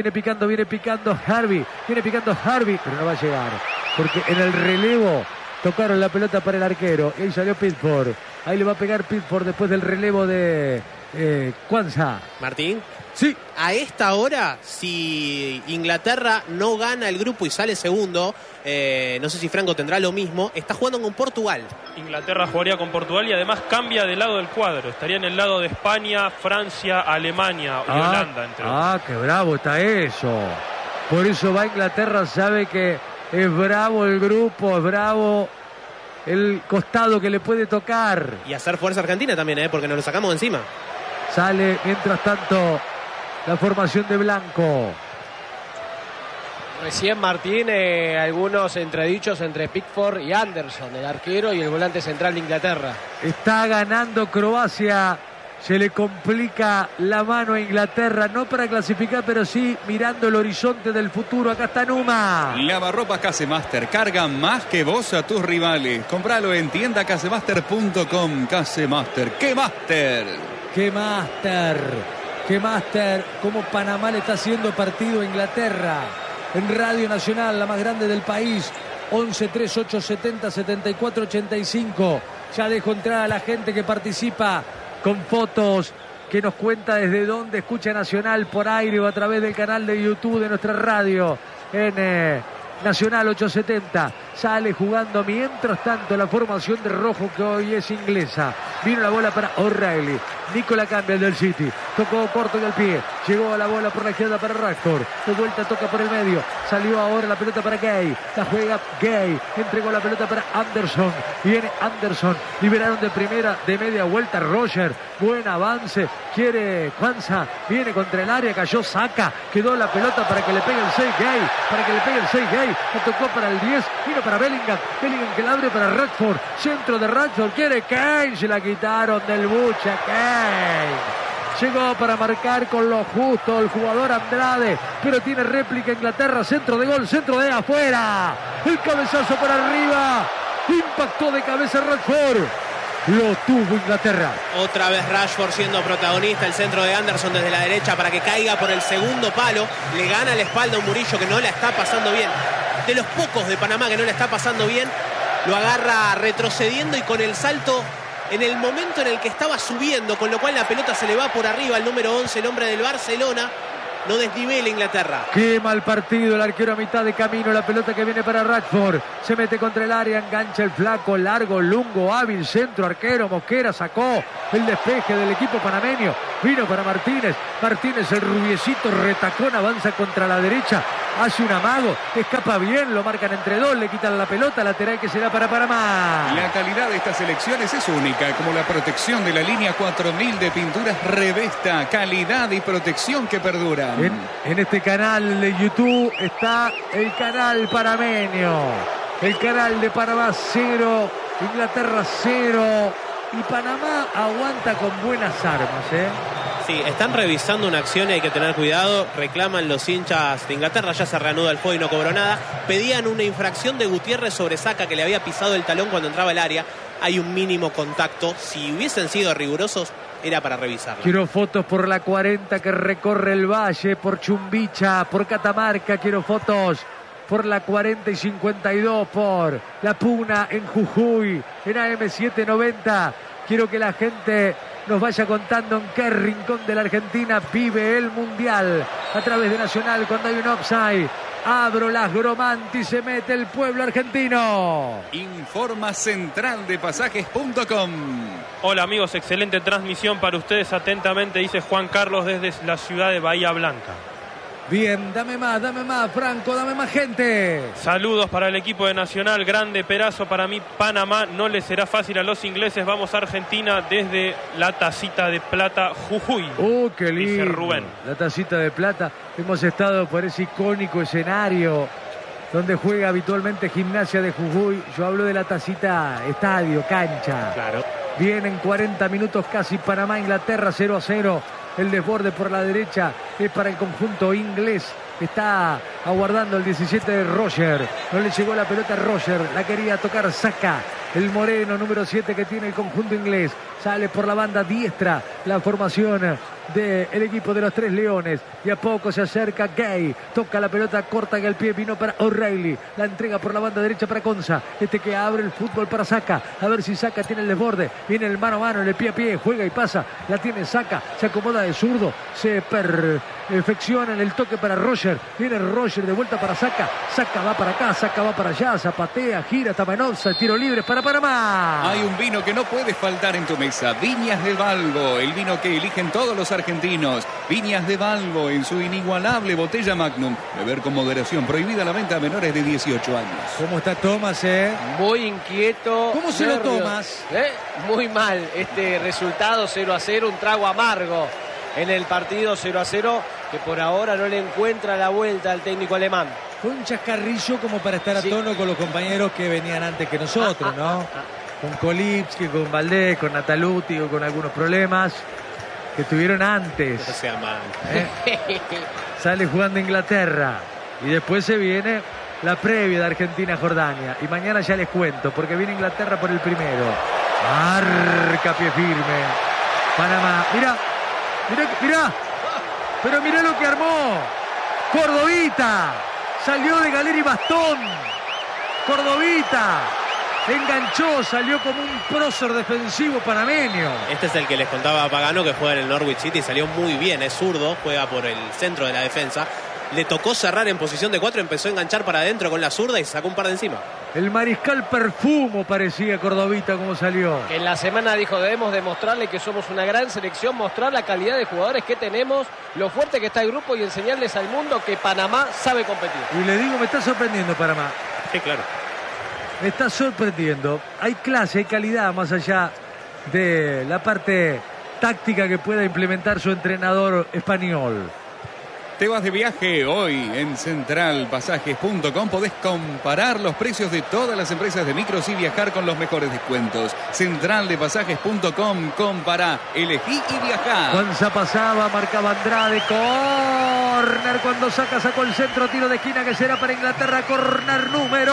Harvey, pero no va a llegar, porque en el relevo tocaron la pelota para el arquero, y ahí salió Pickford, ahí le va a pegar Pickford después del relevo de Kwanza. Martín. Sí. A esta hora, si Inglaterra no gana el grupo y sale segundo, no sé si Franco tendrá lo mismo, está jugando con Portugal. Inglaterra jugaría con Portugal y además cambia de lado del cuadro. Estaría en el lado de España, Francia, Alemania y Holanda. Entre otros. Qué bravo está eso. Por eso va Inglaterra, sabe que es bravo el grupo, es bravo el costado que le puede tocar. Y hacer fuerza Argentina también, porque nos lo sacamos de encima. Sale, mientras tanto, la formación de Blanco. Recién Martín, algunos entredichos entre Pickford y Anderson, el arquero y el volante central de Inglaterra. Está ganando Croacia. Se le complica la mano a Inglaterra, no para clasificar, pero sí mirando el horizonte del futuro. Acá está Numa. Lavarropas Casemaster, carga más que vos a tus rivales. Compralo en tiendacasemaster.com. Casemaster, ¡qué máster! ¡Qué máster! ¡Qué máster! Cómo Panamá le está haciendo partido a Inglaterra. En Radio Nacional, la más grande del país. 11-3870-7485. Ya dejo entrar a la gente que participa con fotos, que nos cuenta desde dónde escucha Nacional por aire o a través del canal de YouTube de nuestra radio en Nacional 870. Sale jugando mientras tanto la formación de rojo que hoy es inglesa. Vino la bola para O'Reilly. Nicola Campbell del City. Tocó corto del pie. Llegó a la bola por la izquierda para Rashford. De vuelta toca por el medio. Salió ahora la pelota para Gay. La juega Gay. Entregó la pelota para Anderson. Viene Anderson. Liberaron de primera, de media vuelta Roger. Buen avance. Quiere Kwanza. Viene contra el área. Cayó Saka. Quedó la pelota para que le pegue el 6 Gay. La tocó para el 10. Vino para Bellingham. Bellingham que la abre para Rashford. Centro de Rashford. Quiere Kane. Se la quitaron del buche. Kane. Llegó para marcar con lo justo el jugador Andrade, pero tiene réplica Inglaterra, centro de gol, centro de afuera. El cabezazo para arriba. Impactó de cabeza Rashford. Lo tuvo Inglaterra. Otra vez Rashford siendo protagonista, el centro de Anderson desde la derecha para que caiga por el segundo palo. Le gana la espalda a un Murillo que no la está pasando bien. De los pocos de Panamá que no la está pasando bien, lo agarra retrocediendo y con el salto en el momento en el que estaba subiendo, con lo cual la pelota se le va por arriba al número 11, el hombre del Barcelona. No desnivela Inglaterra. Qué mal partido el arquero a mitad de camino. La pelota que viene para Rashford. Se mete contra el área, engancha el flaco, largo, lungo, hábil, centro, arquero, Mosquera sacó el despeje del equipo panameño. Vino para Martínez. Martínez, el rubiecito, retacón, avanza contra la derecha. Hace un amago, escapa bien, lo marcan entre dos, le quitan la pelota, lateral que será para Panamá. La calidad de estas elecciones es única, como la protección de la línea 4000 de pinturas Revesta. Calidad y protección que perduran. En este canal de YouTube está el canal panameño. El canal de Panamá 0, Inglaterra 0. Y Panamá aguanta con buenas armas, Sí, están revisando una acción y hay que tener cuidado. Reclaman los hinchas de Inglaterra, ya se reanuda el juego y no cobró nada. Pedían una infracción de Gutiérrez sobre Saka, que le había pisado el talón cuando entraba al área. Hay un mínimo contacto. Si hubiesen sido rigurosos, era para revisarlo. Quiero fotos por la 40 que recorre el valle, por Chumbicha, por Catamarca. Quiero fotos por la 40 y 52, por La Puna en Jujuy, en AM790. Quiero que la gente nos vaya contando en qué rincón de la Argentina vive el Mundial. A través de Nacional, cuando hay un offside, abro las Gromanti, se mete el pueblo argentino. Informa centraldepasajes.com. Hola amigos, excelente transmisión para ustedes. Atentamente, dice Juan Carlos desde la ciudad de Bahía Blanca. Bien, dame más, Franco, dame más gente. Saludos para el equipo de Nacional, grande pedazo para mí. Panamá no le será fácil a los ingleses. Vamos a Argentina desde la Tacita de Plata, Jujuy. Qué lindo. Dice Rubén. La Tacita de Plata. Hemos estado por ese icónico escenario donde juega habitualmente Gimnasia de Jujuy. Yo hablo de la Tacita estadio, cancha. Claro. Vienen 40 minutos casi. Panamá, Inglaterra 0-0. El desborde por la derecha es para el conjunto inglés. Está aguardando el 17 de Roger. No le llegó la pelota a Roger. La quería tocar Saka. El moreno número 7 que tiene el conjunto inglés. Sale por la banda diestra la formación del equipo de los Tres Leones. Y a poco se acerca Gay. Toca la pelota corta en el pie. Vino para O'Reilly. La entrega por la banda derecha para Konsa. Este que abre el fútbol para Saka. A ver si Saka tiene el desborde. Viene el mano a mano, el pie a pie. Juega y pasa. La tiene Saka. Se acomoda de zurdo. Se perfecciona en el toque para Roger. Viene Roger de vuelta para Saka. Saka va para acá. Saka va para allá. Zapatea, gira, Tamanosa. Tiro libre para Panamá. Hay un vino que no puede faltar en tu mesa. Viñas de Balbo. El vino que eligen todos los argentinos. Viñas de Balbo en su inigualable botella Magnum. Beber con moderación. Prohibida la venta a menores de 18 años. ¿Cómo está Tomás, Muy inquieto. ¿Cómo se lo tomas? Muy mal. Este resultado 0-0, un trago amargo en el partido 0-0, que por ahora no le encuentra la vuelta al técnico alemán. Fue un chascarrillo como para estar a tono con los compañeros que venían antes que nosotros, ¿no? Con Kolipski, con Valdés, con Nataluti, con algunos problemas que tuvieron antes. No sea mal. Sale jugando Inglaterra y después se viene la previa de Argentina-Jordania. Y mañana ya les cuento, porque viene Inglaterra por el primero. Marca pie firme. Panamá. Mirá. Pero mirá lo que armó. Cordovita. Salió de galera y bastón. Cordovita. Enganchó, salió como un prócer defensivo panameño. Este es el que les contaba a Pagano, que juega en el Norwich City. Salió muy bien, es zurdo, juega por el centro de la defensa. Le tocó cerrar en posición de 4, empezó a enganchar para adentro con la zurda y sacó un par de encima. El mariscal Perfumo parecía Cordovita como salió. En la semana dijo, debemos demostrarle que somos una gran selección, mostrar la calidad de jugadores que tenemos, lo fuerte que está el grupo y enseñarles al mundo que Panamá sabe competir. Y le digo, me está sorprendiendo Panamá. Sí, claro. Me está sorprendiendo. Hay clase, hay calidad más allá de la parte táctica que pueda implementar su entrenador español. Te vas de viaje hoy en centralpasajes.com. Podés comparar los precios de todas las empresas de micros y viajar con los mejores descuentos. Centraldepasajes.com. Compará, elegí y viajá. Gonza pasaba, marcaba Andrade. Corner cuando sacó el centro. Tiro de esquina que será para Inglaterra. Corner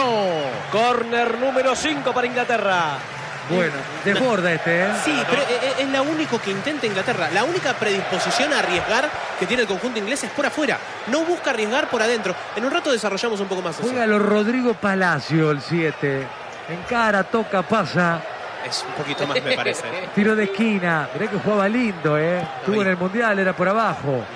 número 5 para Inglaterra. Bueno, desborda este, ¿eh? Sí, pero es la único que intenta Inglaterra. La única predisposición a arriesgar que tiene el conjunto inglés es por afuera. No busca arriesgar por adentro. En un rato desarrollamos un poco más eso. Juega los Rodrigo Palacio, el 7. Encara, toca, pasa. Es un poquito más, me parece. Tiro de esquina. Mirá que jugaba lindo, ¿eh? Estuvo en el Mundial, era por abajo.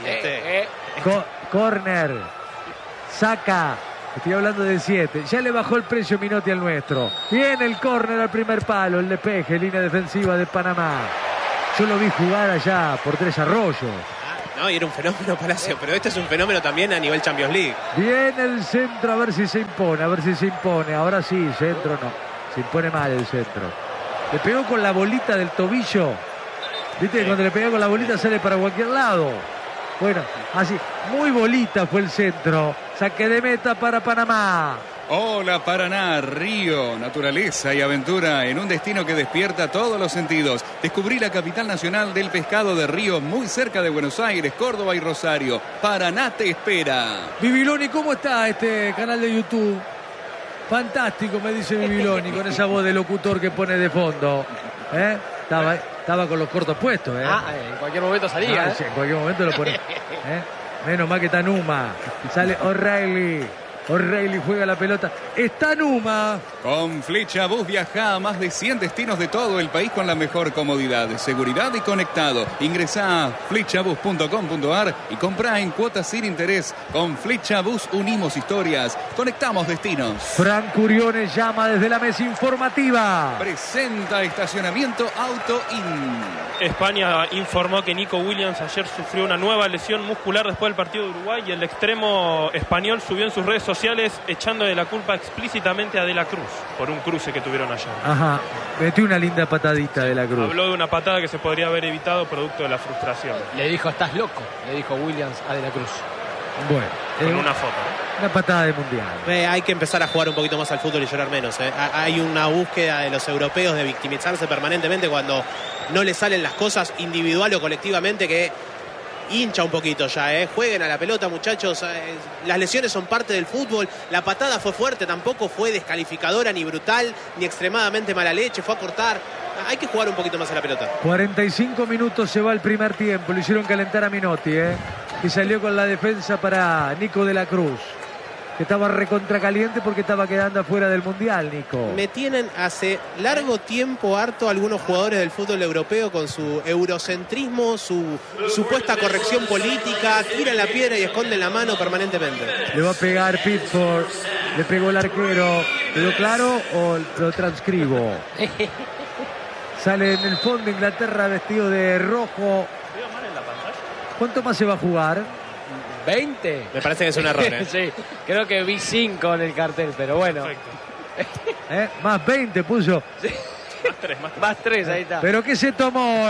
Corner. Saca. Estoy hablando del 7. Ya le bajó el precio Minotti al nuestro. Viene el córner al primer palo. El despeje, línea defensiva de Panamá. Yo lo vi jugar allá por Tres Arroyos. No, y era un fenómeno Palacio. Pero este es un fenómeno también a nivel Champions League. Viene el centro, a ver si se impone. Ahora sí, centro no. Se impone mal el centro. Le pegó con la bolita del tobillo. Viste que cuando le pega con la bolita sale para cualquier lado. Bueno, así, muy bolita fue el centro. Saque de meta para Panamá. Hola Paraná, río, naturaleza y aventura en un destino que despierta todos los sentidos. Descubrí la capital nacional del pescado de río, muy cerca de Buenos Aires, Córdoba y Rosario. Paraná te espera. Bibiloni, ¿cómo está este canal de YouTube? Fantástico, me dice Bibiloni, con esa voz de locutor que pone de fondo. Estaba con los cortos puestos, ¿eh? En cualquier momento salía. Sí, en cualquier momento lo pone. Menos mal que está Numa. Sale O'Reilly. O'Reilly juega la pelota. Está Numa. Con Flecha Bus viaja a más de 100 destinos de todo el país con la mejor comodidad, seguridad y conectado. Ingresá a flechabus.com.ar y comprá en cuotas sin interés. Con Flecha Bus unimos historias, conectamos destinos. Fran Curiones llama desde la mesa informativa. Presenta estacionamiento Auto In. España informó que Nico Williams ayer sufrió una nueva lesión muscular después del partido de Uruguay y el extremo español subió en sus redes sociales echándole la culpa explícitamente a De la Cruz por un cruce que tuvieron ayer. Ajá, metió una linda patadita De la Cruz. Habló de una patada que se podría haber evitado producto de la frustración. Le dijo, estás loco, le dijo Williams a De la Cruz. Bueno, con una foto. Una patada de mundial. Hay que empezar a jugar un poquito más al fútbol y llorar menos. Hay una búsqueda de los europeos de victimizarse permanentemente cuando no les salen las cosas individual o colectivamente, que hincha un poquito ya. Jueguen a la pelota, muchachos. Las lesiones son parte del fútbol. La patada fue fuerte, tampoco fue descalificadora, ni brutal, ni extremadamente mala leche. Fue a cortar. Hay que jugar un poquito más a la pelota. 45 minutos se va el primer tiempo. Lo hicieron calentar a Minotti, y salió con la defensa para Nico de la Cruz, que estaba recontracaliente porque estaba quedando afuera del Mundial, Nico. Me tienen hace largo tiempo harto algunos jugadores del fútbol europeo con su eurocentrismo, su supuesta corrección política, tiran la piedra y esconden la mano permanentemente. Le va a pegar Pickford, le pegó el arquero. ¿Quedó claro o lo transcribo? Sale en el fondo Inglaterra vestido de rojo. ¿Cuánto más se va a jugar? 20. Me parece que es un error. Sí, creo que vi 5 en el cartel, pero bueno. Más 20 puso. Sí. Más 3, ahí está. ¿Pero qué se tomó?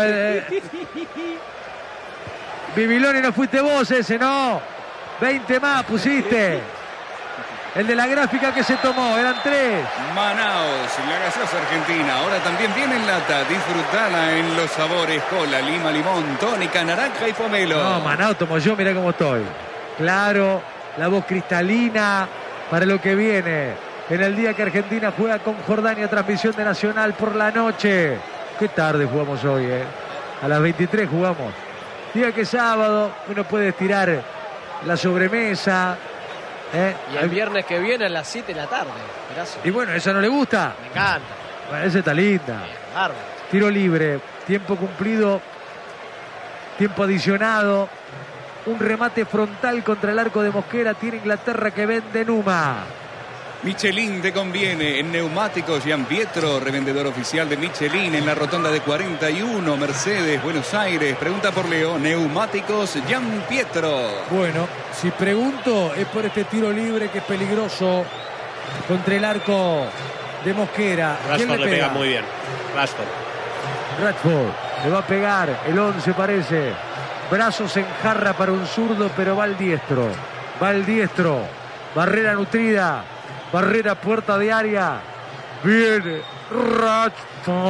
Bibiloni, no fuiste vos ese, ¿no? 20 más pusiste. El de la gráfica que se tomó, eran 3. Manaos, la gaseosa argentina. Ahora también viene en lata. Disfrutala en los sabores: cola, lima, limón, tónica, naranja y pomelo. No, Manaos tomo yo, mirá cómo estoy. Claro, la voz cristalina para lo que viene. En el día que Argentina juega con Jordania, transmisión de Nacional por la noche. Qué tarde jugamos hoy, A las 23 jugamos. Día que sábado uno puede estirar la sobremesa. Y el viernes que viene a las 7 de la tarde. Gracias. Y bueno, ¿esa no le gusta? Me encanta. Bueno, esa está linda. Tiro libre, tiempo cumplido, tiempo adicionado. Un remate frontal contra el arco de Mosquera. Tiene Inglaterra que vende Numa. Michelin te conviene. En Neumáticos Gianpietro, revendedor oficial de Michelin en la rotonda de 41, Mercedes, Buenos Aires. Pregunta por Leo. Neumáticos Gianpietro. Bueno, si pregunto es por este tiro libre que es peligroso contra el arco de Mosquera. Rashford le pega muy bien. Rashford le va a pegar el 11, parece. Brazos en jarra para un zurdo, pero va al diestro. Va al diestro. Barrera nutrida. Barrera puerta de área. Viene Rashford.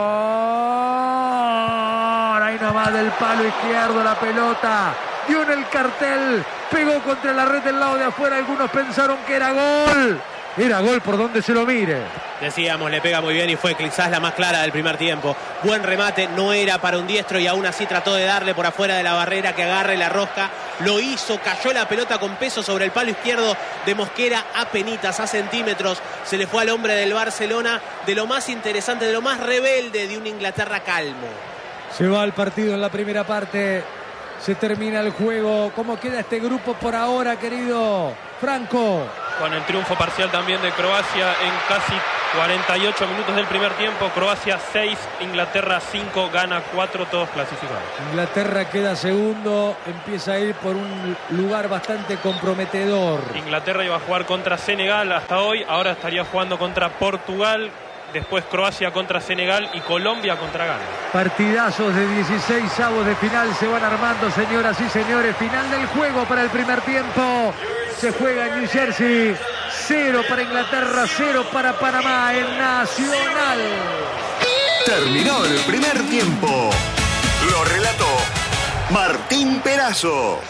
Ahí nomás del palo izquierdo la pelota. Dio en el cartel. Pegó contra la red del lado de afuera. Algunos pensaron que era gol. Era gol por donde se lo mire. Decíamos, le pega muy bien y fue quizás la más clara del primer tiempo. Buen remate, no era para un diestro y aún así trató de darle por afuera de la barrera que agarre la rosca. Lo hizo, cayó la pelota con peso sobre el palo izquierdo de Mosquera a penitas, a centímetros. Se le fue al hombre del Barcelona, de lo más interesante, de lo más rebelde de un Inglaterra calmo. Se va el partido en la primera parte. Se termina el juego. ¿Cómo queda este grupo por ahora, querido Franco? Con el triunfo parcial también de Croacia en casi 48 minutos del primer tiempo. Croacia 6, Inglaterra 5, gana 4, todos clasificados. Inglaterra queda segundo, empieza a ir por un lugar bastante comprometedor. Inglaterra iba a jugar contra Senegal hasta hoy, ahora estaría jugando contra Portugal, después Croacia contra Senegal y Colombia contra Ghana. Partidazos de 16avos de final se van armando, señoras y señores. Final del juego para el primer tiempo. Se juega en New Jersey. 0 para Inglaterra, 0 para Panamá en Nacional. Terminó el primer tiempo. Lo relató Martín Perazo.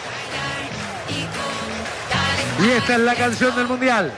Y esta es la canción del Mundial.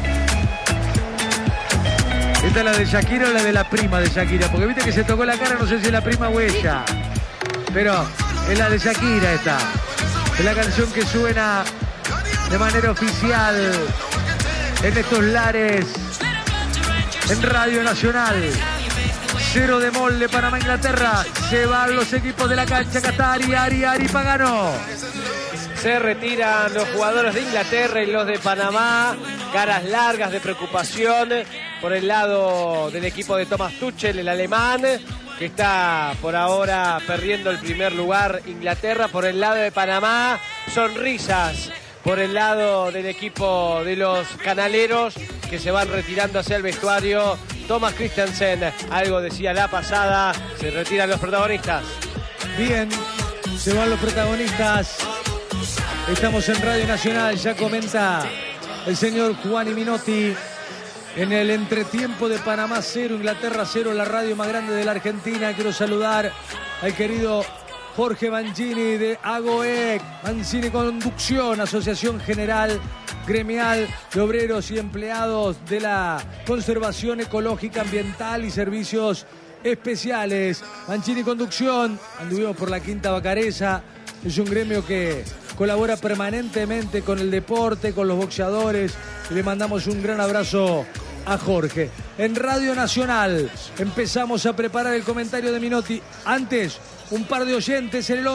¿Esta es la de Shakira o la de la prima de Shakira? Porque viste que se tocó la cara, no sé si es la prima o ella. Pero es la de Shakira esta. Es la canción que suena de manera oficial en estos lares, en Radio Nacional. 0 de molde, Panamá, Inglaterra. Se van los equipos de la cancha. Qatari, Ari Pagano. Se retiran los jugadores de Inglaterra y los de Panamá. Caras largas de preocupación por el lado del equipo de Thomas Tuchel, el alemán, que está por ahora perdiendo el primer lugar. Inglaterra. Por el lado de Panamá, sonrisas por el lado del equipo de los canaleros, que se van retirando hacia el vestuario. Thomas Christensen, algo decía la pasada, se retiran los protagonistas. Bien, se van los protagonistas. Estamos en Radio Nacional, ya comenta el señor Juan Minotti. En el entretiempo de Panamá 0, Inglaterra 0, la radio más grande de la Argentina. Quiero saludar al querido Jorge Mancini de AGOEC, Mancini Conducción, Asociación General Gremial de Obreros y Empleados de la Conservación Ecológica, Ambiental y Servicios Especiales. Mancini Conducción, anduvimos por la Quinta Bacareza, es un gremio que colabora permanentemente con el deporte, con los boxeadores, y le mandamos un gran abrazo a Jorge. En Radio Nacional empezamos a preparar el comentario de Minotti. Antes, un par de oyentes en el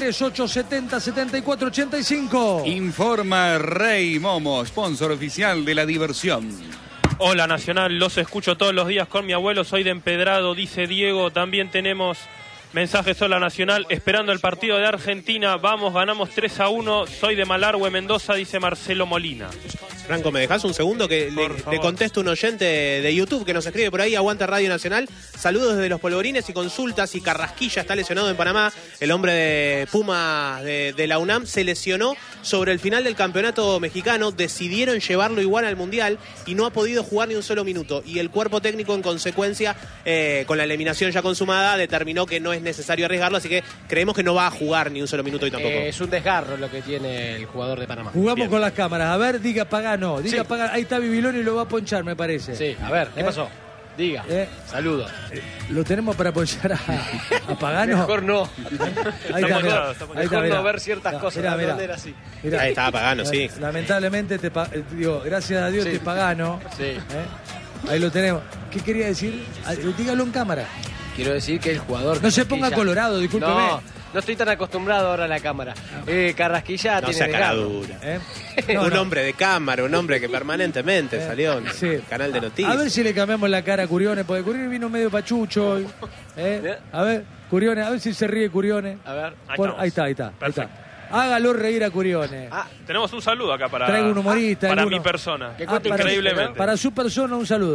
11-3870-7485. Informa Rey Momo, sponsor oficial de la diversión. Hola Nacional, los escucho todos los días con mi abuelo, soy de Empedrado, dice Diego. También tenemos mensajes. Hola Nacional, esperando el partido de Argentina, vamos, ganamos 3-1, soy de Malargüe, Mendoza, dice Marcelo Molina. Franco, ¿me dejás un segundo que le contesto un oyente de YouTube que nos escribe por ahí? Aguanta Radio Nacional. Saludos desde Los Polvorines y consultas. Y Carrasquilla está lesionado en Panamá. El hombre de Puma de la UNAM se lesionó sobre el final del campeonato mexicano. Decidieron llevarlo igual al Mundial y no ha podido jugar ni un solo minuto. Y el cuerpo técnico, en consecuencia, con la eliminación ya consumada, determinó que no es necesario arriesgarlo. Así que creemos que no va a jugar ni un solo minuto y tampoco. Es un desgarro lo que tiene el jugador de Panamá. Jugamos Bien. con las cámaras. A ver, diga Pagano. Diga Sí. Pagano. Ahí está Bibiloni y lo va a ponchar, me parece. Sí, a ver, ¿qué pasó? Diga. Saludos. ¿Lo tenemos para ponchar a Pagano? Mejor no. Ahí está, mirá. Mejor Ahí está, mirá. no ver ciertas cosas Mirá, de mirá. manera así. Mirá. Ahí estaba Pagano, sí. Lamentablemente, digo, gracias a Dios Sí. te Pagano. Sí. Ahí lo tenemos. ¿Qué quería decir? Dígalo en cámara. Quiero decir que el jugador... No se ponga Carrasquilla- colorado, discúlpeme. No estoy tan acostumbrado ahora a la cámara. Carrasquilla No tiene sea cara desgarro. dura. No, un no. hombre de cámara, un hombre que permanentemente salió en Sí. el canal de noticias. A ver si le cambiamos la cara a Curione, porque Curione vino medio pachucho hoy. A ver, Curione, a ver si se ríe Curione. A ver. Ahí está. Perfecto. Hágalo reír a Curione. Tenemos un saludo acá para, Traigo un humorista, para alguno. mi persona. Que cuente Increíblemente. Para su persona, un saludo.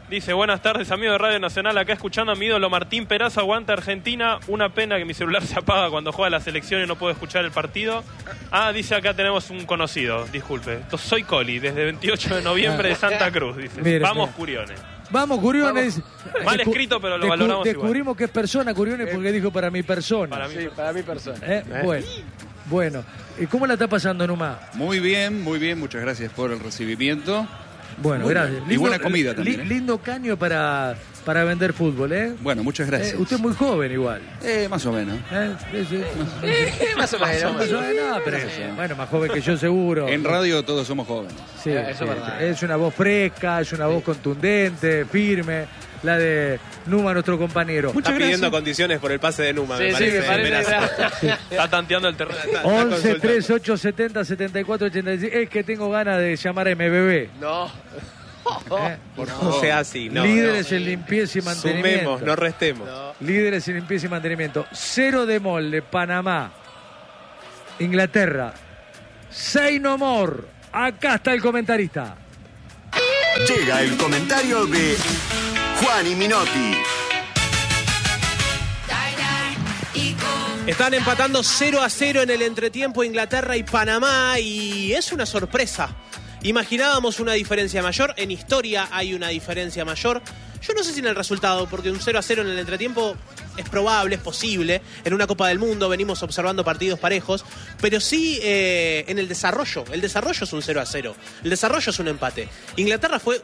Dice, buenas tardes, amigo de Radio Nacional, acá escuchando a mi ídolo Martín Perazo, aguanta Argentina. Una pena que mi celular se apaga cuando juega la selección y no puedo escuchar el partido. Dice acá tenemos un conocido, disculpe. Soy Coli, desde 28 de noviembre de Santa Cruz, dice. Mire, vamos, Curiones. Vamos, Curiones. Mal escrito, pero lo valoramos Descubrimos igual. que es persona, Curiones, porque dijo para mi persona. Para mí, Sí, para mi persona. Bueno. ¿Y cómo la está pasando, Numa? Muy bien, muchas gracias por el recibimiento. Bueno, Muy gracias. bien. Y buena comida también, ¿eh? Lindo caño para vender fútbol, ¿eh? Bueno, muchas gracias. Usted es muy joven igual. Más o menos. Sí. Más o menos. No, pero bueno, más joven que yo seguro. En radio todos somos jóvenes. Sí, Eso es verdad. Es una voz fresca, es una voz contundente, firme, la de Numa, nuestro compañero. Está pidiendo condiciones por el pase de Numa, me parece. me parece. Está tanteando el terreno. 11 3 8 70 74 86. Es que tengo ganas de llamar a MBB. No. No sea así, no. Líderes en limpieza y mantenimiento. Sumemos, no restemos. Líderes en limpieza y mantenimiento. 0 de molde, Panamá. Inglaterra. 6 no more. Acá está el comentarista. Llega el comentario de Juan y Minotti. Están empatando 0-0 en el entretiempo Inglaterra y Panamá y es una sorpresa. Imaginábamos una diferencia mayor, en historia hay una diferencia mayor. Yo no sé si en el resultado, porque un 0-0 en el entretiempo es probable, es posible. En una Copa del Mundo venimos observando partidos parejos, pero sí en el desarrollo. El desarrollo es un 0-0, el desarrollo es un empate. Inglaterra fue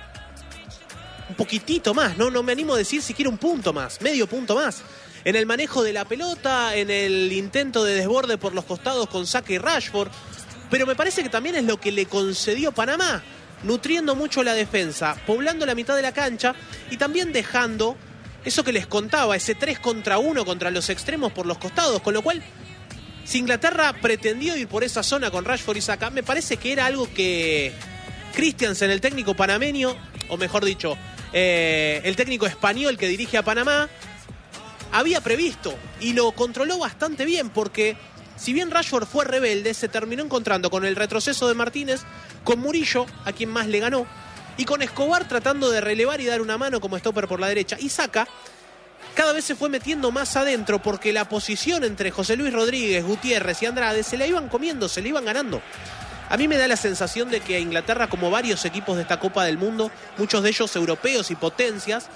un poquitito más, no me animo a decir siquiera un punto más, medio punto más. En el manejo de la pelota, en el intento de desborde por los costados con Saka y Rashford. Pero me parece que también es lo que le concedió Panamá, nutriendo mucho la defensa, poblando la mitad de la cancha y también dejando eso que les contaba, ese 3 contra 1 contra los extremos por los costados. Con lo cual, si Inglaterra pretendió ir por esa zona con Rashford y Saka, me parece que era algo que Christiansen, el técnico panameño, o mejor dicho, el técnico español que dirige a Panamá, había previsto y lo controló bastante bien, porque si bien Rashford fue rebelde, se terminó encontrando con el retroceso de Martínez, con Murillo, a quien más le ganó, y con Escobar tratando de relevar y dar una mano como stopper por la derecha. Y Saka cada vez se fue metiendo más adentro, porque la posición entre José Luis Rodríguez, Gutiérrez y Andrade se la iban comiendo, se la iban ganando. A mí me da la sensación de que a Inglaterra, como varios equipos de esta Copa del Mundo, muchos de ellos europeos y potencias,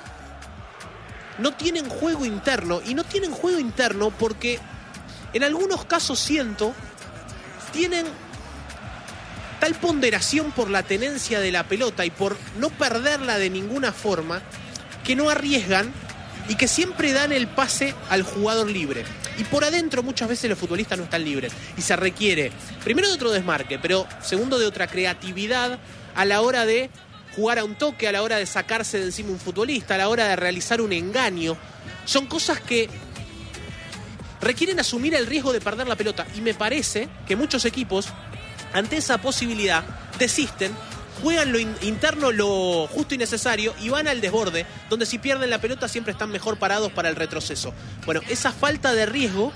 no tienen juego interno. Y no tienen juego interno porque en algunos casos siento tienen tal ponderación por la tenencia de la pelota y por no perderla de ninguna forma, que no arriesgan y que siempre dan el pase al jugador libre. Y por adentro muchas veces los futbolistas no están libres y se requiere, primero, de otro desmarque, pero segundo, de otra creatividad a la hora de jugar a un toque, a la hora de sacarse de encima un futbolista, a la hora de realizar un engaño. Son cosas que requieren asumir el riesgo de perder la pelota. Y me parece que muchos equipos, ante esa posibilidad, desisten, juegan lo interno, lo justo y necesario, y van al desborde, donde si pierden la pelota siempre están mejor parados para el retroceso. Bueno, esa falta de riesgo,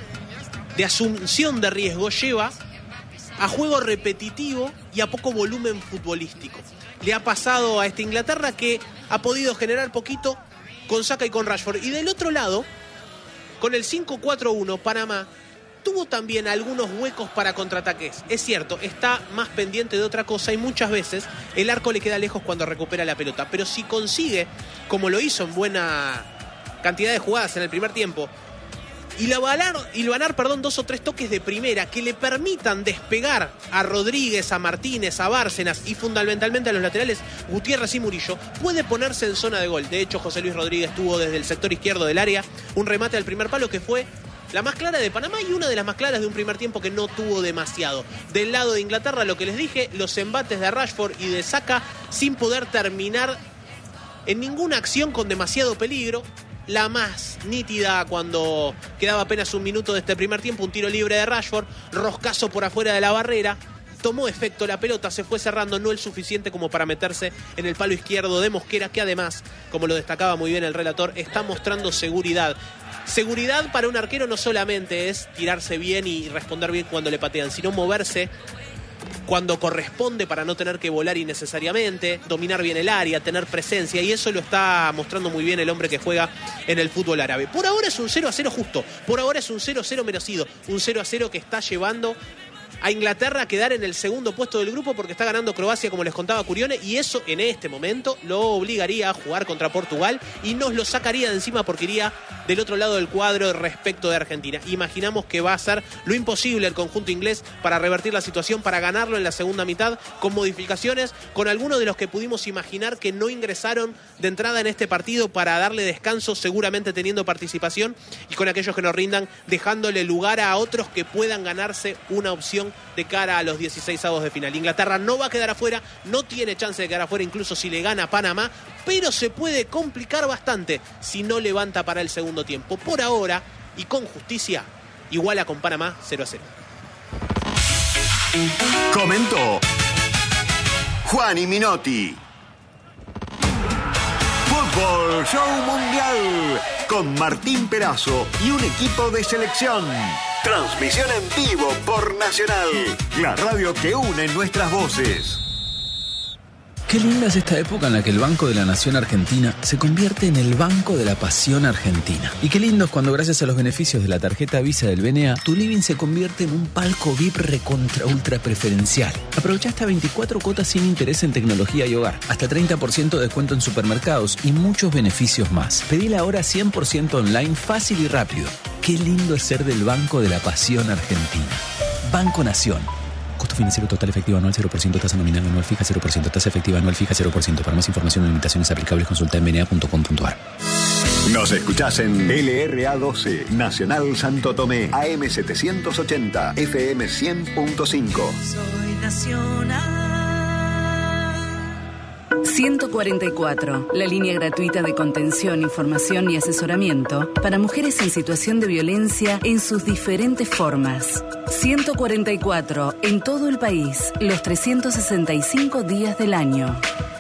de asunción de riesgo, lleva a juego repetitivo y a poco volumen futbolístico. Le ha pasado a esta Inglaterra, que ha podido generar poquito con Saka y con Rashford. Y del otro lado, con el 5-4-1, Panamá tuvo también algunos huecos para contraataques. Es cierto, está más pendiente de otra cosa y muchas veces el arco le queda lejos cuando recupera la pelota. Pero si consigue, como lo hizo en buena cantidad de jugadas en el primer tiempo, hilvanar, dos o tres toques de primera que le permitan despegar a Rodríguez, a Martínez, a Bárcenas y fundamentalmente a los laterales Gutiérrez y Murillo, puede ponerse en zona de gol. De hecho, José Luis Rodríguez tuvo desde el sector izquierdo del área un remate al primer palo que fue la más clara de Panamá y una de las más claras de un primer tiempo que no tuvo demasiado. Del lado de Inglaterra, lo que les dije, los embates de Rashford y de Saka sin poder terminar en ninguna acción con demasiado peligro. La más nítida cuando quedaba apenas un minuto de este primer tiempo, un tiro libre de Rashford, roscazo por afuera de la barrera, tomó efecto la pelota, se fue cerrando, no el suficiente como para meterse en el palo izquierdo de Mosquera, que además, como lo destacaba muy bien el relator, está mostrando seguridad. Seguridad para un arquero no solamente es tirarse bien y responder bien cuando le patean, sino moverse cuando corresponde para no tener que volar innecesariamente, dominar bien el área, tener presencia, y eso lo está mostrando muy bien el hombre que juega en el fútbol árabe. Por ahora es un 0-0 justo, por ahora es un 0-0 merecido, un 0-0 que está llevando a Inglaterra a quedar en el segundo puesto del grupo porque está ganando Croacia, como les contaba Curione, y eso en este momento lo obligaría a jugar contra Portugal y nos lo sacaría de encima porque iría del otro lado del cuadro respecto de Argentina. Imaginamos que va a hacer lo imposible el conjunto inglés para revertir la situación, para ganarlo en la segunda mitad, con modificaciones, con algunos de los que pudimos imaginar que no ingresaron de entrada en este partido para darle descanso, seguramente teniendo participación, y con aquellos que nos rindan, dejándole lugar a otros que puedan ganarse una opción de cara a los 16avos de final. Inglaterra no va a quedar afuera, no tiene chance de quedar afuera incluso si le gana a Panamá, pero se puede complicar bastante si no levanta para el segundo tiempo. Por ahora, y con justicia, iguala con Panamá 0-0. Comentó Juani Minotti. Fútbol Show Mundial con Martín Perazo y un equipo de selección. Transmisión en vivo por Nacional, la radio que une nuestras voces. Qué linda es esta época en la que el Banco de la Nación Argentina se convierte en el Banco de la Pasión Argentina. Y qué lindo es cuando, gracias a los beneficios de la tarjeta Visa del BNA, tu living se convierte en un palco VIP recontra ultra preferencial. Aprovecha hasta 24 cuotas sin interés en tecnología y hogar, hasta 30% de descuento en supermercados y muchos beneficios más. Pedila ahora 100% online, fácil y rápido. Qué lindo es ser del Banco de la Pasión Argentina. Banco Nación. Costo financiero total efectivo anual 0%, tasa nominal anual fija 0%, tasa efectiva anual fija 0%. Para más información o limitaciones aplicables, consulta en bna.com.ar. Nos escuchás en LRA12, Nacional Santo Tomé, AM 780, FM 100.5. Soy Nacional. 144, la línea gratuita de contención, información y asesoramiento para mujeres en situación de violencia en sus diferentes formas. 144, en todo el país, los 365 días del año.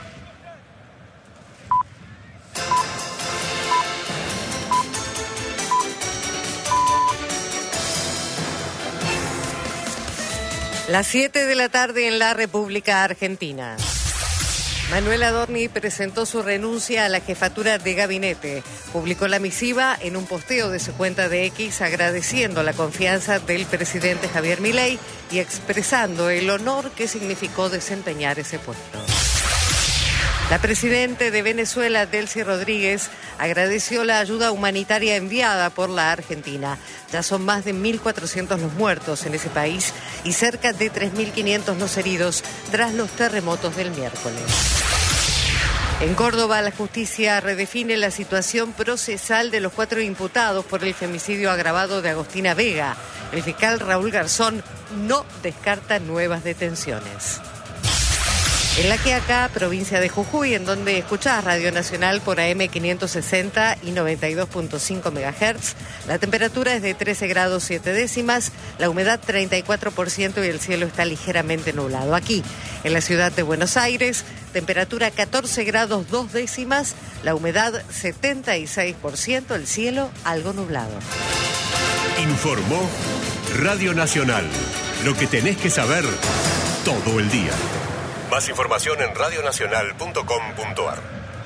Las 7 de la tarde en la República Argentina. Manuel Adorni presentó su renuncia a la jefatura de gabinete. Publicó la misiva en un posteo de su cuenta de X agradeciendo la confianza del presidente Javier Milei y expresando el honor que significó desempeñar ese puesto. La presidenta de Venezuela, Delcy Rodríguez, agradeció la ayuda humanitaria enviada por la Argentina. Ya son más de 1.400 los muertos en ese país y cerca de 3.500 los heridos tras los terremotos del miércoles. En Córdoba, la justicia redefine la situación procesal de los 4 imputados por el femicidio agravado de Agostina Vega. El fiscal Raúl Garzón no descarta nuevas detenciones. En La Quiaca, provincia de Jujuy, en donde escuchás Radio Nacional por AM 560 y 92.5 MHz, la temperatura es de 13 grados 7 décimas, la humedad 34% y el cielo está ligeramente nublado. Aquí, en la ciudad de Buenos Aires, temperatura 14 grados 2 décimas, la humedad 76%, el cielo algo nublado. Informó Radio Nacional, lo que tenés que saber todo el día. Más información en radionacional.com.ar.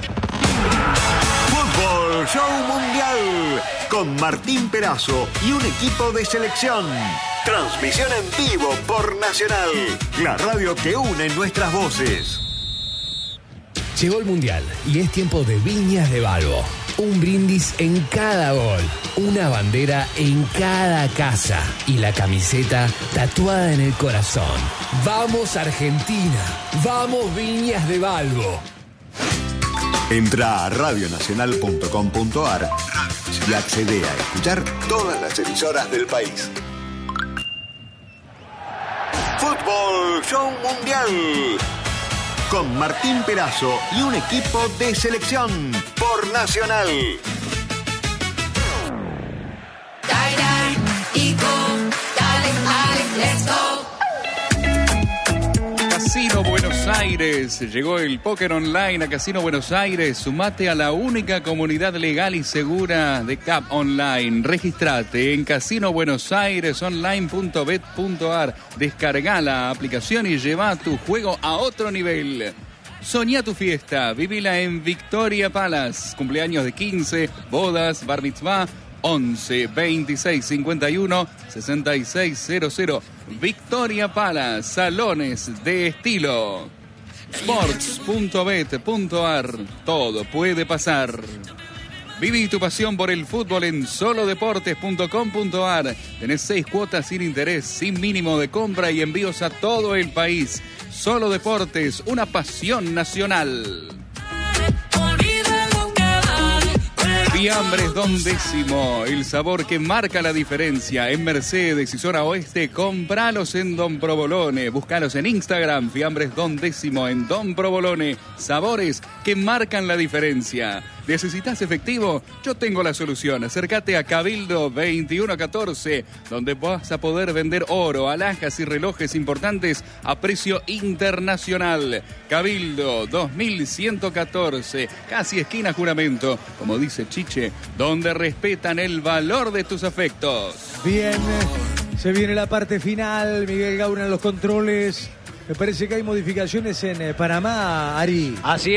Fútbol Show Mundial con Martín Perazo y un equipo de selección. Transmisión en vivo por Nacional, la radio que une nuestras voces. Llegó el Mundial y es tiempo de Viñas de Balbo. Un brindis en cada gol, una bandera en cada casa y la camiseta tatuada en el corazón. ¡Vamos Argentina! ¡Vamos Viñas de Balbo! Entra a radionacional.com.ar y accede a escuchar todas las emisoras del país. Fútbol Show Mundial con Martín Perazo y un equipo de selección por Nacional. Casino Buenos Aires. Llegó el póker online a Casino Buenos Aires. Sumate a la única comunidad legal y segura de CAP Online. Registrate en casinobuenosairesonline.bet.ar. Descarga la aplicación y lleva tu juego a otro nivel. Soñá tu fiesta, vivila en Victoria Palace. Cumpleaños de 15, bodas, bar mitzvah, 11 26 51 6600. Victoria Palace, salones de estilo. Sports.bet.ar, todo puede pasar. Viví tu pasión por el fútbol en solodeportes.com.ar. Tenés 6 cuotas sin interés, sin mínimo de compra y envíos a todo el país. Solo Deportes, una pasión nacional. Fiambres Don Décimo, el sabor que marca la diferencia. En Mercedes y zona oeste, compralos en Don Provolone. Búscalos en Instagram, Fiambres Don Décimo en Don Provolone. Sabores que marcan la diferencia. ¿Necesitas efectivo? Yo tengo la solución. Acércate a Cabildo 2114, donde vas a poder vender oro, alhajas y relojes importantes a precio internacional. Cabildo 2114, casi esquina Juramento, como dice Chiche, donde respetan el valor de tus afectos. Bien, se viene la parte final. Miguel Gauna en los controles. Me parece que hay modificaciones en Panamá, Ari. Así